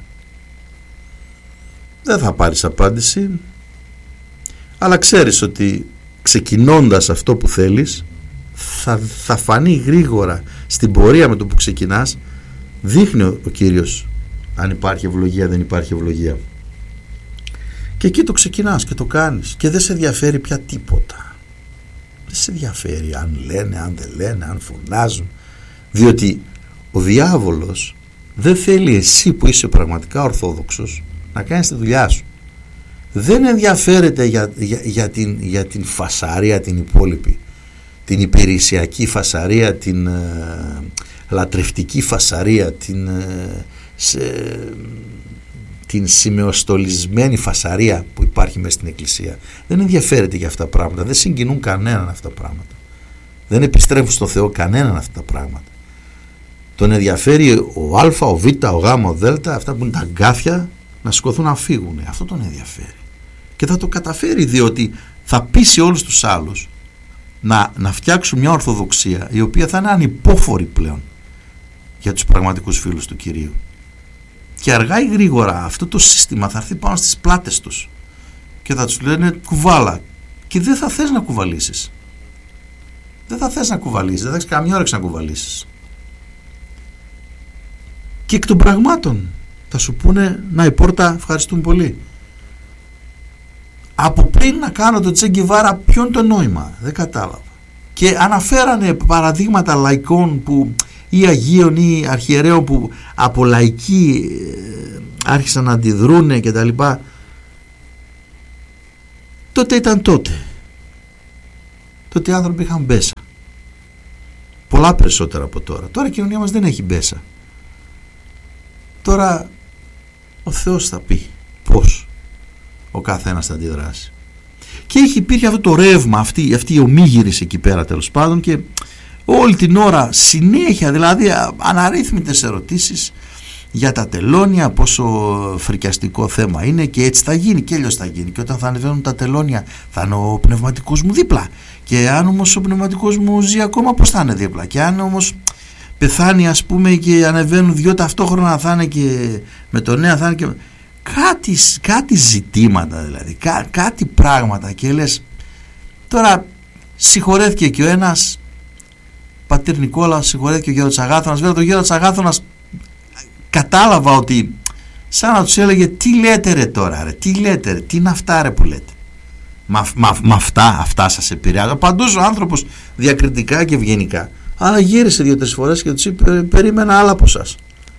Δεν θα πάρεις απάντηση, αλλά ξέρεις ότι ξεκινώντας αυτό που θέλεις θα φανεί γρήγορα στην πορεία με το που ξεκινάς. Δείχνει ο Κύριος αν υπάρχει ευλογία, δεν υπάρχει ευλογία. Και εκεί το ξεκινάς και το κάνεις και δεν σε ενδιαφέρει πια τίποτα. Δεν σε ενδιαφέρει αν λένε, αν δεν λένε, αν φωνάζουν, διότι ο διάβολος δεν θέλει εσύ που είσαι πραγματικά ορθόδοξος να κάνεις τη δουλειά σου. Δεν ενδιαφέρεται για την φασαρία την υπόλοιπη, την υπηρεσιακή φασαρία, την λατρευτική φασαρία, την σημεοστολισμένη φασαρία που υπάρχει μέσα στην Εκκλησία. Δεν ενδιαφέρεται για αυτά τα πράγματα, δεν συγκινούν κανέναν αυτά τα πράγματα, δεν επιστρέφουν στο Θεό κανέναν αυτά τα πράγματα. Τον ενδιαφέρει ο Α, ο Β, ο Γ, ο Δ, αυτά που είναι τα αγκάθια, να σηκωθούν να φύγουν. Αυτό τον ενδιαφέρει και θα το καταφέρει, διότι θα πείσει όλους τους άλλους να φτιάξουν μια ορθοδοξία η οποία θα είναι ανυπόφορη πλέον για τους πραγματικούς φίλους του Κυρίου. Και αργά ή γρήγορα αυτό το σύστημα θα έρθει πάνω στις πλάτες τους και θα τους λένε κουβάλα, και δεν θα θες να κουβαλήσεις. Δεν θα θες να κουβαλήσεις, δεν θα έχεις καμία όρεξη να κουβαλήσεις. Και εκ των πραγμάτων θα σου πούνε, να, η πόρτα, ευχαριστούμε πολύ. Από πριν να κάνω το Τσε Γκεβάρα, ποιο είναι το νόημα, δεν κατάλαβα. Και αναφέρανε παραδείγματα λαϊκών που ή αγίων ή αρχιερέων που από λαϊκοί άρχισαν να αντιδρούνε και τα λοιπά, τότε ήταν τότε. Τότε οι άνθρωποι είχαν μπέσα. Πολλά περισσότερα από τώρα. Τώρα η κοινωνία μας δεν έχει μπέσα. Τώρα ο Θεός θα πει πώς ο καθένας θα αντιδράσει. Και υπήρχε αυτό το ρεύμα, αυτή η ομίγυρης εκεί πέρα τέλος πάντων, και όλη την ώρα συνέχεια, δηλαδή αναρρύθμιτες ερωτήσεις για τα τελώνια, πόσο φρικιαστικό θέμα είναι, και έτσι θα γίνει και αλλιώς θα γίνει, και όταν θα ανεβαίνουν τα τελώνια θα είναι ο πνευματικός μου δίπλα, και αν όμως ο πνευματικός μου ζει ακόμα, πώς θα είναι δίπλα, και αν όμως πεθάνει ας πούμε και ανεβαίνουν δυο ταυτόχρονα, θα είναι και με το νέο, θα είναι και κάτι ζητήματα, δηλαδή κάτι πράγματα, και λες τώρα συγχωρέθηκε και ο ένας, πατήρ Νικόλα, συγχωρέθηκε ο Γέροντας Αγάθωνας. Βέβαια το Γέροντας Αγάθωνας κατάλαβα ότι σαν να τους έλεγε τι λέτε ρε τώρα ρε, τι λέτε ρε, τι είναι αυτά ρε που λέτε, με αυτά σας επηρεάζουν. Απαντούσε ο άνθρωπος διακριτικά και ευγενικά, αλλά γύρισε 2-3 φορές και τους είπε περίμενα άλλα από σας.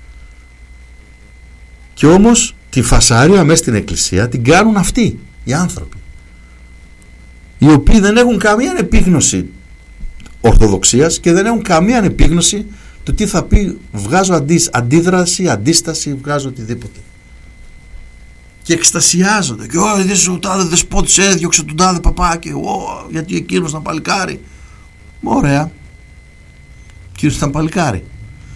Και όμως τη φασαρία μέσα στην εκκλησία την κάνουν αυτοί οι άνθρωποι, οι οποίοι δεν έχουν καμία επίγνωση ορθοδοξίας και δεν έχουν καμία επίγνωση του τι θα πει βγάζω αντίδραση, αντίσταση, βγάζω οτιδήποτε, και εκστασιάζονται και ο τάδε δεσπότης έδιωξε τον τάδε παπά και γιατί εκείνος ήταν παλικάρι. Ωραία, εκείνος ήταν παλικάρι.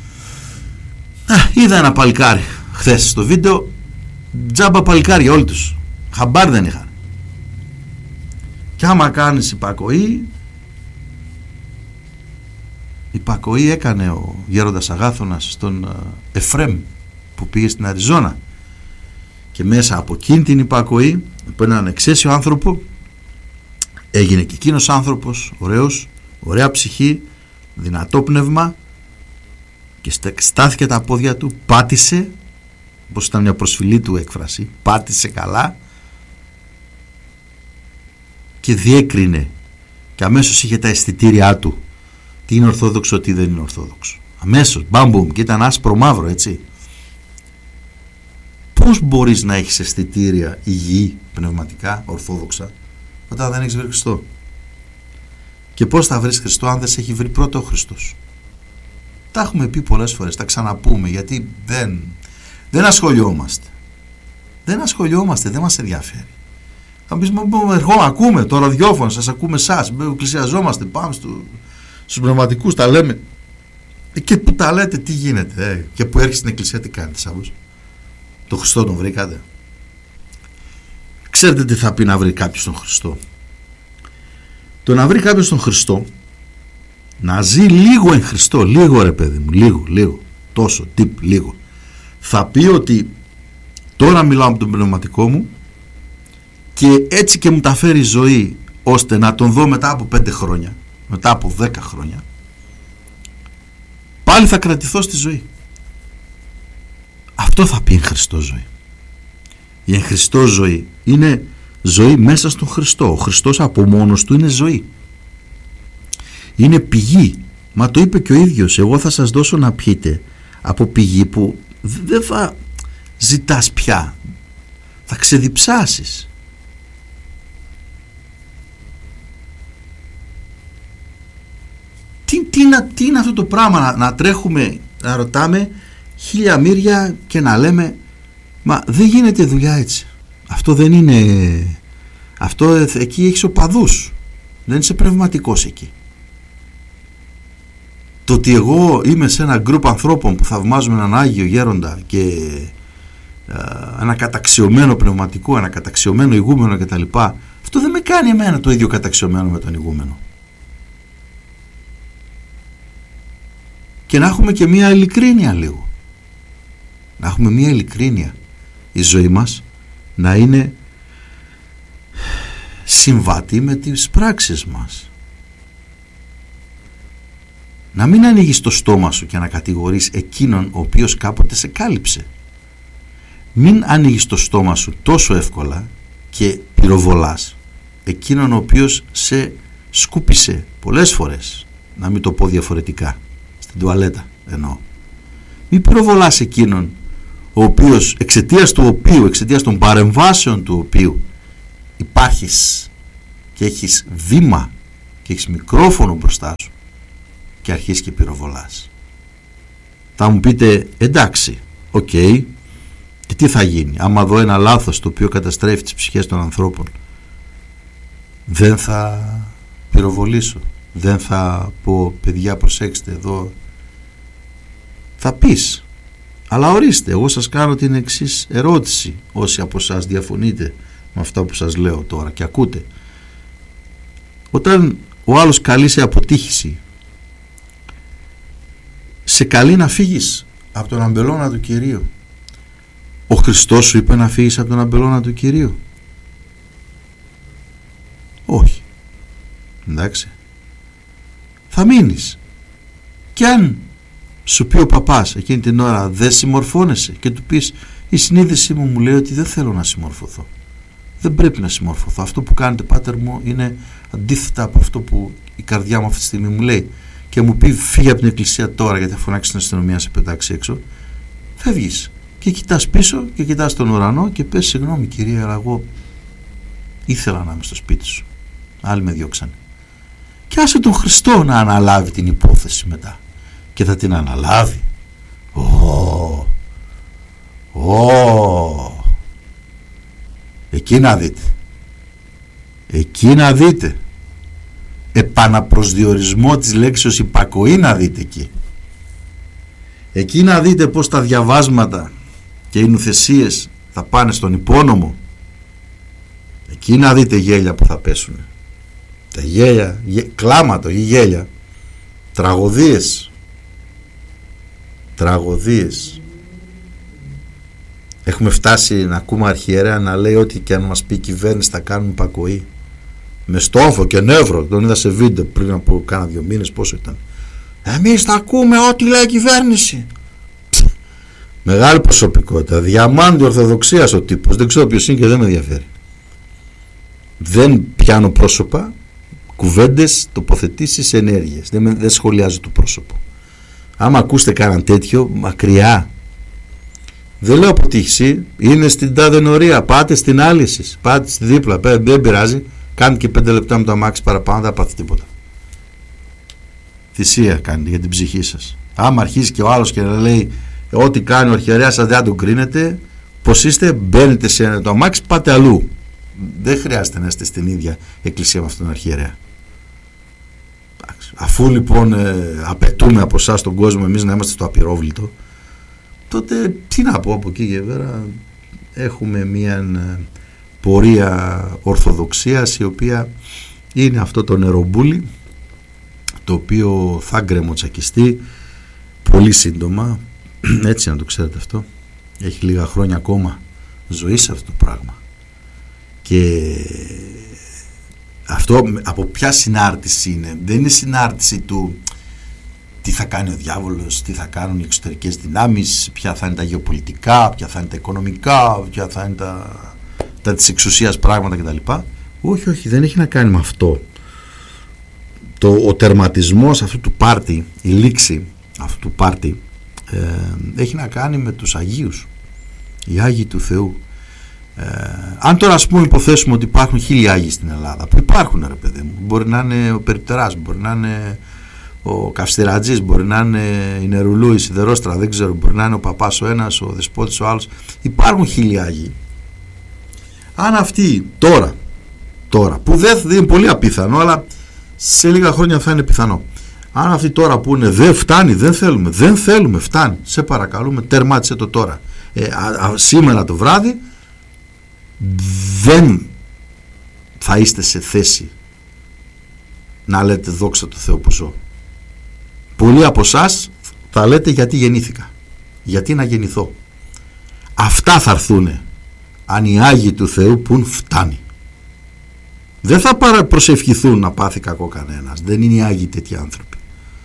Είδα ένα παλικάρι χθες στο βίντεο, τζάμπα παλικάρια όλοι τους, χαμπάρ δεν είχαν. Και άμα κάνεις υπακοή έκανε ο Γέροντας Αγάθωνας στον Εφρέμ που πήγε στην Αριζόνα, και μέσα από εκείνη την υπακοή, από έναν εξαίσιο άνθρωπο, έγινε και εκείνος άνθρωπος ωραίος, ωραία ψυχή, δυνατό πνεύμα, και στάθηκε τα πόδια του, πάτησε, όπως ήταν μια προσφυλή του έκφραση, πάτησε καλά και διέκρινε, και αμέσως είχε τα αισθητήριά του τι είναι ορθόδοξο, τι δεν είναι ορθόδοξο. Αμέσως, μπαμπούμ, και ήταν άσπρο μαύρο, έτσι. Πώς μπορείς να έχεις αισθητήρια υγιή, πνευματικά, ορθόδοξα, όταν δεν έχεις βρει Χριστό? Και πώς θα βρεις Χριστό αν δεν σε έχει βρει πρώτο ο Χριστός? Τα έχουμε πει πολλές φορές, τα ξαναπούμε, γιατί δεν ασχολιόμαστε. Δεν ασχολιόμαστε, δεν μας ενδιαφέρει. Θα πεις, ακούμε το ραδιόφωνο, σας ακούμε εσάς, πλησιαζόμαστε, πάμε στους πνευματικούς, τα λέμε. Και που τα λέτε, τι γίνεται, και που έρχεσαι στην εκκλησία, τι κάνετε σάββος? Το Χριστό τον βρήκατε? Ξέρετε τι θα πει να βρει κάποιος τον Χριστό? Το να βρει κάποιος τον Χριστό, να ζει λίγο εν Χριστώ, λίγο ρε παιδί μου, λίγο, τόσο, λίγο, θα πει ότι τώρα μιλάω με τον πνευματικό μου και έτσι και μου τα φέρει η ζωή, ώστε να τον δω μετά από 5 χρόνια, μετά από 10 χρόνια, πάλι θα κρατηθώ στη ζωή. Αυτό θα πει εν Χριστώ ζωή. Η εν Χριστώ ζωή είναι ζωή μέσα στον Χριστό. Ο Χριστός από μόνος του είναι ζωή. Είναι πηγή. Μα το είπε και ο ίδιος, εγώ θα σας δώσω να πιείτε από πηγή που δεν θα ζητάς πια, θα ξεδιψάσεις. Τι είναι αυτό το πράγμα, να τρέχουμε, να ρωτάμε χίλια μύρια και να λέμε, μα δεν γίνεται δουλειά έτσι. Αυτό δεν είναι, αυτό εκεί έχεις οπαδούς, δεν είσαι πνευματικός εκεί. Το ότι εγώ είμαι σε ένα γκρουπ ανθρώπων που θαυμάζουμε έναν Άγιο Γέροντα και ένα καταξιωμένο πνευματικό, ένα καταξιωμένο ηγούμενο κτλ., αυτό δεν με κάνει εμένα το ίδιο καταξιωμένο με τον ηγούμενο. Και να έχουμε και μία ειλικρίνεια λίγο. Να έχουμε μία ειλικρίνεια. Η ζωή μας να είναι συμβατή με τις πράξεις μας. Να μην ανοίγεις το στόμα σου και να κατηγορείς εκείνον ο οποίος κάποτε σε κάλυψε. Μην ανοίγεις το στόμα σου τόσο εύκολα και πυροβολάς εκείνον ο οποίος σε σκούπισε πολλές φορές, να μην το πω διαφορετικά, στην τουαλέτα. εννοώ. Μη πυροβολάς εκείνον ο οποίος, εξαιτίας των παρεμβάσεων του οποίου υπάρχεις και έχεις βήμα και έχεις μικρόφωνο μπροστά σου και αρχίσεις και πυροβολάς. Θα μου πείτε, εντάξει, οκ, και τι θα γίνει άμα δω ένα λάθος το οποίο καταστρέφει τις ψυχές των ανθρώπων? Δεν θα πυροβολήσω, δεν θα πω, παιδιά προσέξτε εδώ. Θα πεις, αλλά ορίστε, εγώ σας κάνω την εξής ερώτηση, όσοι από εσάς διαφωνείτε με αυτά που σας λέω τώρα και ακούτε. Όταν ο άλλος καλεί σε αποτύχηση, σε καλεί να φύγεις από τον αμπελώνα του Κυρίου. Ο Χριστός σου είπε να φύγεις από τον αμπελώνα του Κυρίου? Όχι. Εντάξει. Θα μείνεις. Και αν σου πει ο παπάς εκείνη την ώρα δεν συμμορφώνεσαι και του πεις, η συνείδησή μου λέει ότι δεν θέλω να συμμορφωθώ, δεν πρέπει να συμμορφωθώ, αυτό που κάνετε πάτερ μου είναι αντίθετα από αυτό που η καρδιά μου αυτή τη στιγμή μου λέει, και μου πει φύγε από την εκκλησία τώρα γιατί θα φωνάξει την αστυνομία, σε πετάξει έξω, φεύγεις και κοιτάς πίσω και κοιτάς τον ουρανό και πες, συγγνώμη κυρία, αλλά εγώ ήθελα να είμαι στο σπίτι σου, άλλοι με διώξανε. Και άσε τον Χριστό να αναλάβει την υπόθεση μετά, και θα την αναλάβει. Εκεί να δείτε επαναπροσδιορισμό της λέξης υπακοή, να δείτε εκεί να δείτε πως τα διαβάσματα και οι νουθεσίες θα πάνε στον υπόνομο. Εκεί να δείτε γέλια που θα πέσουν, τα γέλια, κλάματα ή γέλια, τραγωδίες. Έχουμε φτάσει να ακούμε αρχιερέα να λέει ότι και αν μας πει η κυβέρνηση θα κάνουμε υπακοή, με στόφο και νεύρο. Τον είδα σε βίντεο πριν από κάνα 2 μήνες, πόσο ήταν. Εμείς θα ακούμε ό,τι λέει η κυβέρνηση. Μεγάλη προσωπικότητα, διαμάντη ορθοδοξίας ο τύπος, δεν ξέρω ποιος είναι και δεν με ενδιαφέρει. Δεν πιάνω πρόσωπα, κουβέντες, τοποθετήσεις, ενέργειες. Δεν σχολιάζω το πρόσωπο. Άμα ακούστε κάναν τέτοιο, μακριά. Δεν λέω αποτύχηση, είναι στην τάδε νορία, πάτε στην άλλη εσείς, πάτε στη δίπλα, δεν πειράζει, κάνετε και 5 λεπτά με το αμάξι παραπάνω, δεν θα πάθει τίποτα. Θυσία κάνετε για την ψυχή σας. Άμα αρχίσει και ο άλλος και λέει ό,τι κάνει ο αρχιερέας σας δεν τον κρίνετε, πως είστε, μπαίνετε σε το αμάξι, πάτε αλλού. Δεν χρειάζεται να είστε στην ίδια εκκλησία με αυτόν τον αρχιερέα. Αφού λοιπόν απαιτούμε από εσάς τον κόσμο εμείς να είμαστε στο απειρόβλητο, τότε τι να πω από εκεί και πέρα, έχουμε μια πορεία ορθοδοξίας η οποία είναι αυτό το νερομπούλι το οποίο θα γκρεμοτσακιστεί πολύ σύντομα, έτσι να το ξέρετε αυτό, έχει λίγα χρόνια ακόμα ζωή σε αυτό το πράγμα. Και αυτό από ποια συνάρτηση είναι? Δεν είναι συνάρτηση του τι θα κάνει ο διάβολος, τι θα κάνουν οι εξωτερικές δυνάμεις, ποια θα είναι τα γεωπολιτικά, ποια θα είναι τα οικονομικά, ποια θα είναι τα της εξουσίας πράγματα κτλ. Όχι, δεν έχει να κάνει με αυτό. Ο τερματισμός αυτού του πάρτι, η λήξη αυτού του πάρτι έχει να κάνει με τους Αγίους, οι Άγιοι του Θεού. Αν τώρα ας πούμε υποθέσουμε ότι υπάρχουν 1000 Άγιοι στην Ελλάδα, που υπάρχουν ρε παιδί μου, μπορεί να είναι ο Περιπτεράς, μπορεί να είναι ο Καυστηρατζής, μπορεί να είναι η Νερουλού, η Σιδερόστρα, δεν ξέρω, μπορεί να είναι ο παπάς ο ένας, ο δεσπότης ο άλλος, υπάρχουν 1000 Άγιοι. Αν αυτοί τώρα που δεν είναι πολύ απίθανο, αλλά σε λίγα χρόνια θα είναι πιθανό, αν αυτοί τώρα πούνε δεν φτάνει, δεν θέλουμε, φτάνει, σε παρακαλούμε, τερμάτισε το τώρα, σήμερα το βράδυ, δεν θα είστε σε θέση να λέτε δόξα τω Θεώ που ζω. Πολλοί από εσάς θα λέτε γιατί γεννήθηκα, γιατί να γεννηθώ. Αυτά θα έρθουνε αν οι Άγιοι του Θεού πουν φτάνει. Δεν θα προσευχηθούν να πάθει κακό κανένας, δεν είναι οι Άγιοι τέτοιοι άνθρωποι.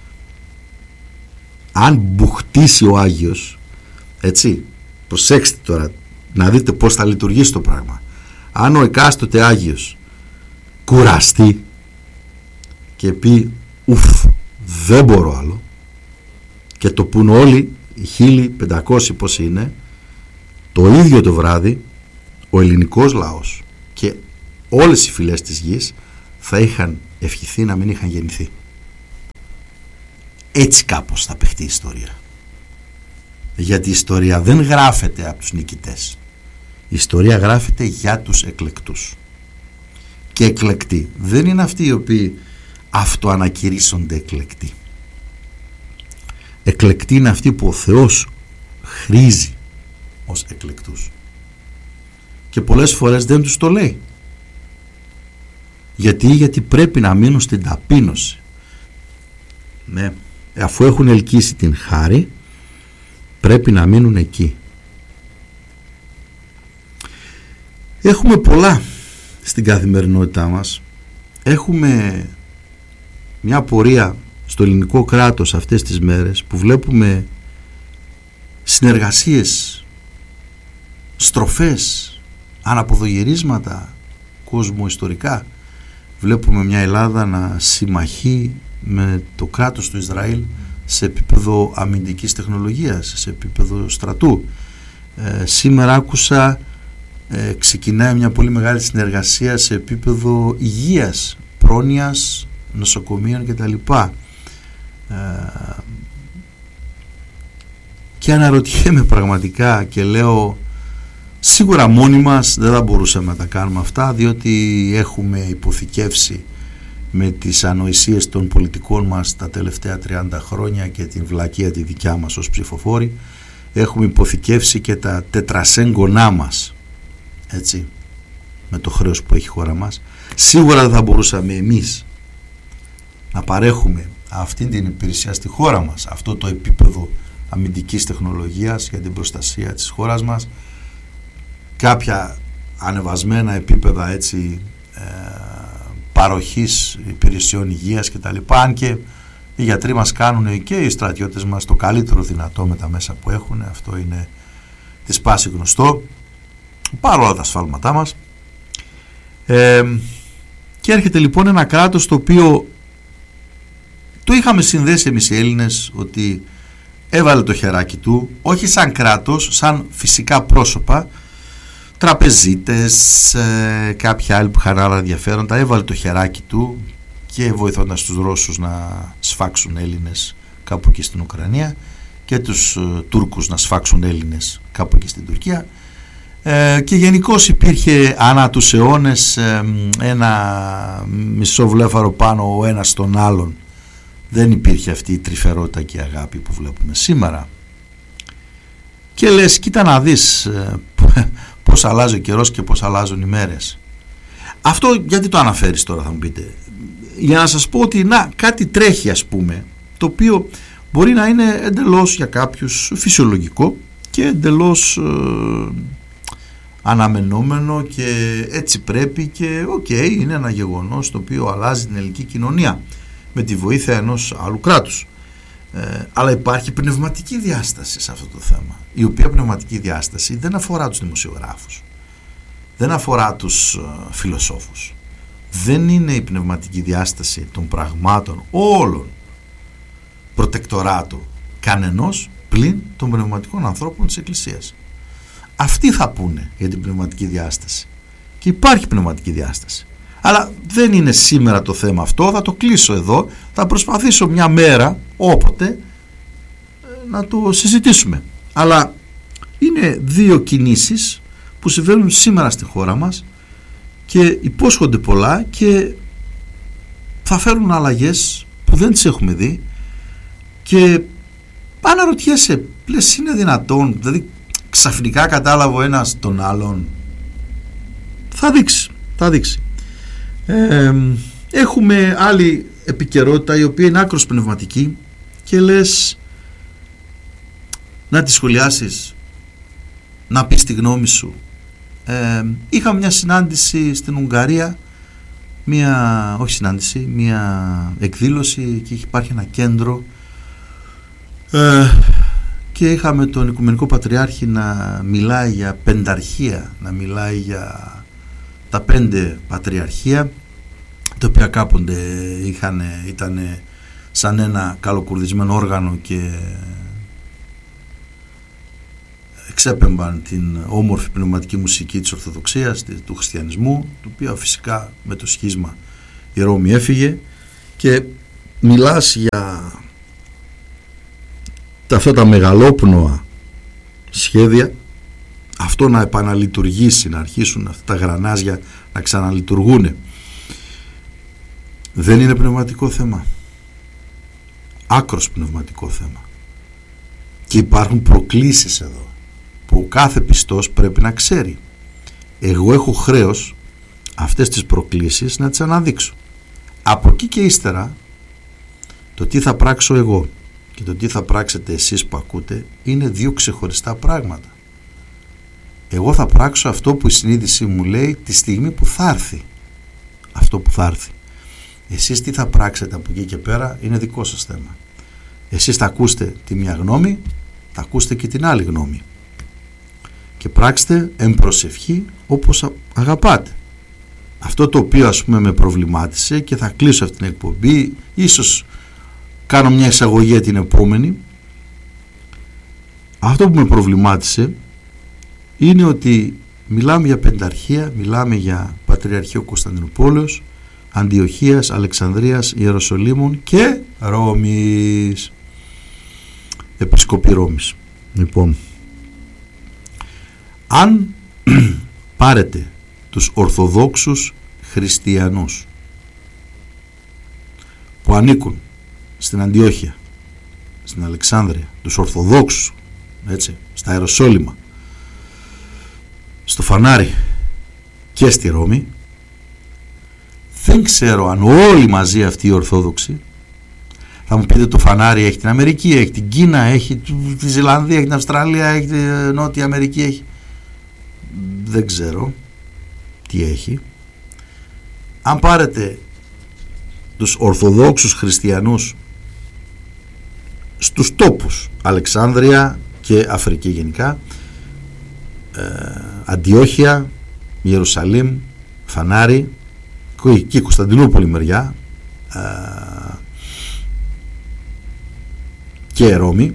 Αν μπουχτίσει ο Άγιος, έτσι, προσέξτε τώρα να δείτε πώς θα λειτουργήσει το πράγμα. Αν ο εκάστοτε Άγιος κουραστεί και πει ουφ, δεν μπορώ άλλο, και το πουν όλοι οι 1500 πόσοι είναι, το ίδιο το βράδυ ο ελληνικός λαός και όλες οι φυλές της γης θα είχαν ευχηθεί να μην είχαν γεννηθεί. Έτσι κάπως θα παιχτεί η ιστορία. Γιατί η ιστορία δεν γράφεται από τους νικητές. Η ιστορία γράφεται για τους εκλεκτούς. Και εκλεκτοί δεν είναι αυτοί οι οποίοι αυτοανακηρύσσονται εκλεκτοί. Εκλεκτοί είναι αυτοί που ο Θεός χρήζει ως εκλεκτούς. Και πολλές φορές δεν τους το λέει. Γιατί πρέπει να μείνουν στην ταπείνωση. Ναι. Αφού έχουν ελκύσει την χάρη, πρέπει να μείνουν εκεί. Έχουμε πολλά στην καθημερινότητά μας. Έχουμε μια πορεία στο ελληνικό κράτος αυτές τις μέρες που βλέπουμε συνεργασίες, στροφές, αναποδογυρίσματα κοσμοϊστορικά. Βλέπουμε μια Ελλάδα να συμμαχεί με το κράτος του Ισραήλ σε επίπεδο αμυντικής τεχνολογίας, σε επίπεδο στρατού. Σήμερα άκουσα ξεκινάει μια πολύ μεγάλη συνεργασία σε επίπεδο υγείας, πρόνοιας, νοσοκομείων κτλ. Και αναρωτιέμαι πραγματικά και λέω, σίγουρα μόνοι μας δεν θα μπορούσαμε να τα κάνουμε αυτά, διότι έχουμε υποθηκεύσει με τις ανοησίες των πολιτικών μας τα τελευταία 30 χρόνια και την βλακεία τη δικιά μας ως ψηφοφόροι, έχουμε υποθηκεύσει και τα τετρασέγγονά μας, έτσι, με το χρέος που έχει η χώρα μας. Σίγουρα δεν θα μπορούσαμε εμείς να παρέχουμε αυτή την υπηρεσία στη χώρα μας, αυτό το επίπεδο αμυντικής τεχνολογίας για την προστασία της χώρας μας, κάποια ανεβασμένα επίπεδα, έτσι, παροχής υπηρεσιών υγείας και τα λοιπά, αν και οι γιατροί μας κάνουν και οι στρατιώτες μας το καλύτερο δυνατό με τα μέσα που έχουν, αυτό είναι της πάση γνωστό, παρόλα τα σφάλματά μας. Και έρχεται λοιπόν ένα κράτος το οποίο το είχαμε συνδέσει εμείς οι Έλληνες, ότι έβαλε το χεράκι του, όχι σαν κράτος, σαν φυσικά πρόσωπα, τραπεζίτες, κάποιοι άλλοι που είχαν άλλα ενδιαφέροντα, έβαλε το χεράκι του και βοηθώντας τους Ρώσους να σφάξουν Έλληνες κάπου εκεί στην Ουκρανία και τους Τούρκους να σφάξουν Έλληνες κάπου εκεί στην Τουρκία, και γενικώς υπήρχε ανά τους αιώνες ένα μισό βλέφαρο πάνω ο ένας στον άλλον. Δεν υπήρχε αυτή η τρυφερότητα και η αγάπη που βλέπουμε σήμερα. Και λες, κοίτα να δεις πώς αλλάζει ο καιρός και πώς αλλάζουν οι μέρες. Αυτό γιατί το αναφέρεις τώρα, θα μου πείτε? Για να σας πω ότι κάτι τρέχει, ας πούμε, το οποίο μπορεί να είναι εντελώς για κάποιους φυσιολογικό και εντελώς αναμενόμενο και έτσι πρέπει και είναι ένα γεγονός το οποίο αλλάζει την ελληνική κοινωνία με τη βοήθεια ενός άλλου κράτους. Αλλά υπάρχει πνευματική διάσταση σε αυτό το θέμα, η οποία πνευματική διάσταση δεν αφορά τους δημοσιογράφους, δεν αφορά τους φιλοσόφους, δεν είναι η πνευματική διάσταση των πραγμάτων όλων προτεκτοράτου κανενός πλην των πνευματικών ανθρώπων της Εκκλησίας. Αυτοί θα πούνε για την πνευματική διάσταση και υπάρχει πνευματική διάσταση, αλλά δεν είναι σήμερα το θέμα αυτό. Θα το κλείσω εδώ, θα προσπαθήσω μια μέρα όποτε να το συζητήσουμε, αλλά είναι δύο κινήσεις που συμβαίνουν σήμερα στη χώρα μας και υπόσχονται πολλά και θα φέρουν αλλαγές που δεν τις έχουμε δει. Και αναρωτιέσαι, λες, είναι δυνατόν, δηλαδή ξαφνικά κατάλαβε ο ένας τον άλλον? Θα δείξει. Έχουμε άλλη επικαιρότητα η οποία είναι άκρως πνευματική και λες να τη σχολιάσεις, να πεις τη γνώμη σου. Είχα μια συνάντηση στην Ουγγαρία, μια εκδήλωση, και υπάρχει ένα κέντρο και είχαμε τον Οικουμενικό Πατριάρχη να μιλάει για πενταρχία, να μιλάει για τα 5 πατριαρχία, τα οποία κάποτε ήταν σαν ένα καλοκουρδισμένο όργανο και εξέπεμπαν την όμορφη πνευματική μουσική της Ορθοδοξίας, του χριστιανισμού, το οποίο φυσικά με το σχίσμα η Ρώμη έφυγε, και μιλάς για αυτά τα μεγαλόπνοα σχέδια, αυτό να επαναλειτουργήσει, να αρχίσουν αυτά τα γρανάζια να ξαναλειτουργούν. Δεν είναι πνευματικό θέμα, άκρος πνευματικό θέμα, και υπάρχουν προκλήσεις εδώ που ο κάθε πιστός πρέπει να ξέρει. Εγώ έχω χρέος αυτές τις προκλήσεις να τις αναδείξω. Από εκεί και ύστερα το τι θα πράξω εγώ και το τι θα πράξετε εσείς που ακούτε είναι δύο ξεχωριστά πράγματα. Εγώ θα πράξω αυτό που η συνείδηση μου λέει τη στιγμή που θα έρθει αυτό που θα έρθει. Εσείς τι θα πράξετε από εκεί και πέρα είναι δικό σας θέμα. Εσείς θα ακούσετε τη μια γνώμη, θα ακούσετε και την άλλη γνώμη, και πράξτε εν προσευχή όπως αγαπάτε. Αυτό το οποίο ας πούμε με προβλημάτισε, και θα κλείσω αυτή την εκπομπή, ίσως κάνω μια εισαγωγή την επόμενη, αυτό που με προβλημάτισε είναι ότι μιλάμε για πενταρχία, μιλάμε για Πατριαρχείο Κωνσταντινούπολεως, Αντιοχίας, Αλεξανδρίας, Ιεροσολύμων και Ρώμης, Επισκοπή Ρώμης. Λοιπόν, αν πάρετε τους Ορθοδόξους Χριστιανούς που ανήκουν στην Αντιόχεια, στην Αλεξάνδρεια, τους Ορθοδόξους, έτσι, στα Ιεροσόλυμα, στο Φανάρι και στη Ρώμη, δεν ξέρω αν όλοι μαζί αυτοί οι Ορθόδοξοι, θα μου πείτε το Φανάρι έχει την Αμερική, έχει την Κίνα, έχει τη Ζηλανδία, έχει την Αυστραλία, έχει τη Νότια Αμερική, έχει, δεν ξέρω τι έχει. Αν πάρετε τους Ορθοδόξους Χριστιανούς στους τόπους Αλεξάνδρεια και Αφρική γενικά, Αντιόχεια, Ιερουσαλήμ, Φανάρι και Κωνσταντινούπολη μεριά, και Ρώμη,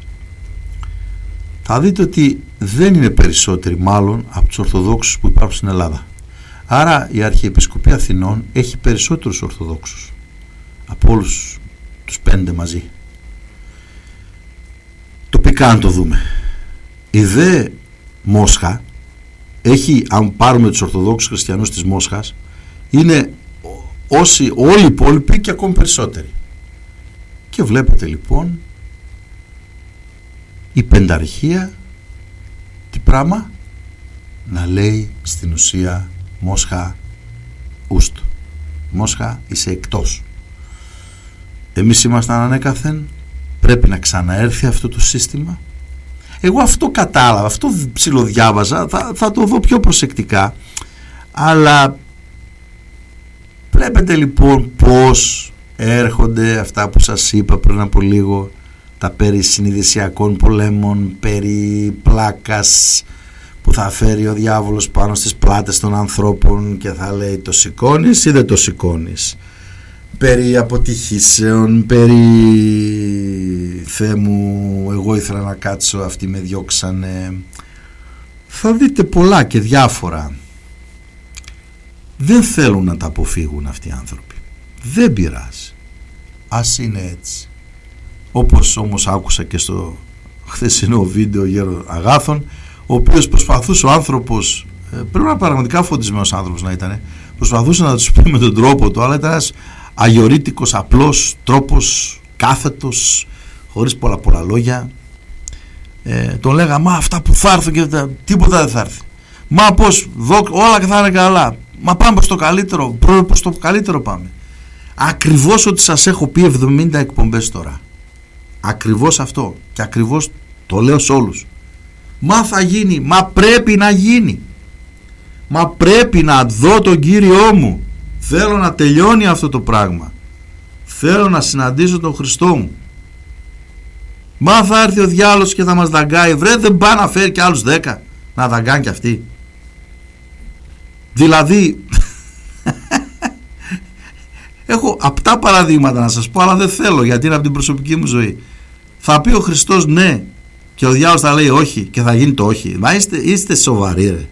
θα δείτε ότι δεν είναι περισσότεροι μάλλον από τους Ορθοδόξους που υπάρχουν στην Ελλάδα. Άρα η Αρχιεπισκοπή Αθηνών έχει περισσότερους Ορθοδόξους από όλους τους 5 μαζί. Τοπικά αν το δούμε, η δε Μόσχα έχει, αν πάρουμε τους Ορθοδόξους Χριστιανούς της Μόσχας, είναι όσοι όλοι οι υπόλοιποι και ακόμη περισσότεροι. Και βλέπετε λοιπόν η πενταρχία τι πράγμα να λέει στην ουσία: Μόσχα ούστο, Μόσχα είσαι εκτός. Εμείς ήμασταν ανέκαθεν, πρέπει να ξαναέρθει αυτό το σύστημα. Εγώ αυτό κατάλαβα, αυτό ψιλοδιάβαζα, θα το δω πιο προσεκτικά, αλλά βλέπετε λοιπόν πως έρχονται αυτά που σας είπα πριν από λίγο, τα περί συνειδησιακών πολέμων, περί πλάκας που θα φέρει ο διάβολος πάνω στις πλάτες των ανθρώπων και θα λέει το σηκώνεις ή δεν το σηκώνεις, περί αποτυχήσεων, περί Θεέ μου εγώ ήθελα να κάτσω, αυτοί με διώξανε. Θα δείτε πολλά και διάφορα. Δεν θέλουν να τα αποφύγουν αυτοί οι άνθρωποι, δεν πειράζει, ας είναι έτσι. Όπως όμως άκουσα και στο χθεσινό βίντεο Γέρο Αγάθων, ο οποίος προσπαθούσε ο άνθρωπος, πρέπει να πραγματικά φωτισμένος άνθρωπος να ήταν, προσπαθούσε να τους πει με τον τρόπο του, αλλά ήταν ένας αγιορείτικος απλός τρόπος, κάθετος, χωρίς πολλά λόγια. Τον λέγα, μα αυτά που θα έρθουν και τίποτα δεν θα έρθει, μα πως όλα θα είναι καλά, μα πάμε προς το καλύτερο, προς το καλύτερο πάμε. Ακριβώς ότι σας έχω πει 70 εκπομπές τώρα, ακριβώς αυτό, και ακριβώς το λέω σε όλους. Μα θα γίνει, μα πρέπει να γίνει, μα πρέπει να δω τον Κύριό μου, θέλω να τελειώνει αυτό το πράγμα, θέλω να συναντήσω τον Χριστό μου. Μα θα έρθει ο διάολος και θα μας δαγκάει, βρε δεν πάει να φέρει και άλλους 10 να δαγκάνε και αυτοί. Δηλαδή Έχω απτά παραδείγματα να σας πω, αλλά δεν θέλω, γιατί είναι από την προσωπική μου ζωή. Θα πει ο Χριστός ναι και ο διάολος θα λέει όχι και θα γίνει το όχι. Μα είστε σοβαροί, ρε.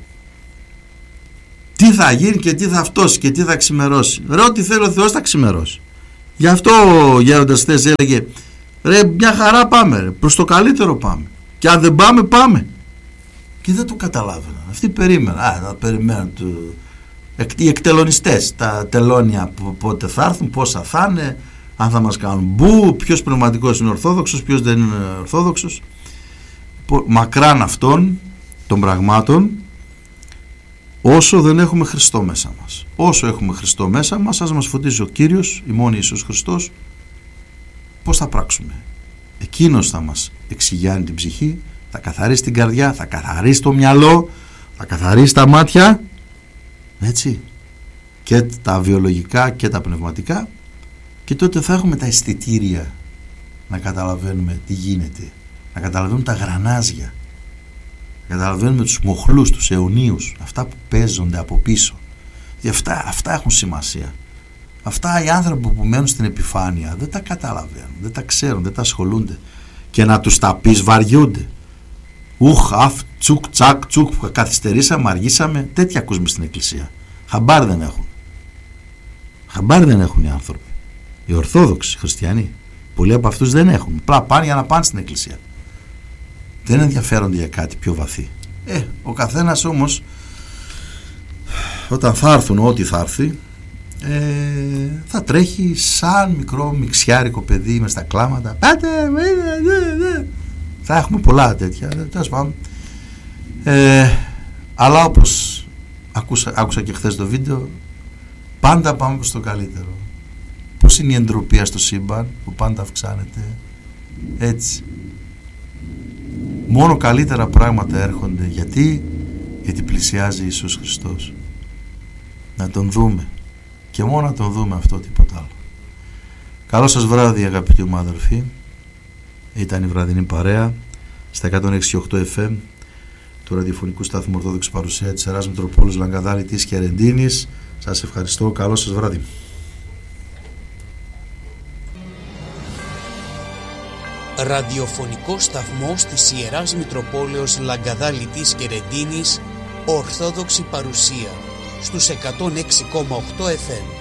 Τι θα γίνει και τι θα φτώσει και τι θα ξημερώσει. Ρε, ό,τι θέλει ο Θεός θα ξημερώσει. Γι' αυτό ο γέροντας χθες έλεγε, ρε, μια χαρά πάμε, ρε, προς το καλύτερο πάμε. Και αν δεν πάμε, πάμε. Και δεν το καταλάβαιναν. Αυτοί περίμεναν. Θα περιμένουν οι εκτελονιστές, τα τελώνια πότε θα έρθουν, πόσα θα είναι, αν θα μας κάνουν μπου, ποιος πνευματικός είναι ορθόδοξος, ποιος δεν είναι ορθόδοξος. Μακράν αυτών των πραγμάτων, όσο δεν έχουμε Χριστό μέσα μας. Όσο έχουμε Χριστό μέσα μας, ας μας φωτίζει ο Κύριος, η μόνη Ιησούς Χριστός, πώς θα πράξουμε. Εκείνος θα μας εξηγιάνει την ψυχή, θα καθαρίσει την καρδιά, θα καθαρίσει το μυαλό, θα καθαρίσει τα μάτια, έτσι, και τα βιολογικά και τα πνευματικά, και τότε θα έχουμε τα αισθητήρια να καταλαβαίνουμε τι γίνεται, να καταλαβαίνουμε τα γρανάζια, να καταλαβαίνουμε τους μοχλούς, τους αιωνίους, αυτά που παίζονται από πίσω. Αυτά έχουν σημασία. Αυτά οι άνθρωποι που μένουν στην επιφάνεια δεν τα καταλαβαίνουν, δεν τα ξέρουν, δεν τα ασχολούνται, και να τους τα πεις βαριούνται. Τσουκ, τσακ, τσουκ, καθυστερήσαμε, αργήσαμε. Τέτοια ακούσουμε στην εκκλησία. Χαμπάρ δεν έχουν. Χαμπάρ δεν έχουν οι άνθρωποι. Οι Ορθόδοξοι, οι Χριστιανοί. Πολλοί από αυτούς δεν έχουν. Απλά πάνε για να πάνε στην εκκλησία. Δεν ενδιαφέρονται για κάτι πιο βαθύ. Ο καθένας όμως, όταν θα έρθουν ό,τι θα έρθει, θα τρέχει σαν μικρό μιξιάρικο παιδί μες στα κλάματα. Πάτε, θα έχουμε πολλά τέτοια, τέλος πάντων. Αλλά όπως άκουσα και χθες το βίντεο, πάντα πάμε προς το καλύτερο. Πώς είναι η εντροπία στο σύμπαν που πάντα αυξάνεται, έτσι. Μόνο καλύτερα πράγματα έρχονται. Γιατί πλησιάζει Ιησούς Χριστός. Να τον δούμε, και μόνο να τον δούμε, αυτό, τίποτα άλλο. Καλό σας βράδυ, αγαπητοί μου αδελφοί. Ήταν η βραδινή παρέα στα 106.8 FM του ραδιοφωνικού σταθμού Ορθόδοξη Παρουσία της Ιεράς Μητροπόλεως Λαγκαδά Λυτής και Ρεντίνης. Σας ευχαριστώ. Καλό σας βράδυ. Ραδιοφωνικό σταθμός της Ιεράς Μητροπόλεως Λαγκαδά Λυτής και Ρεντίνης, Ορθόδοξη Παρουσία στους 106,8 FM.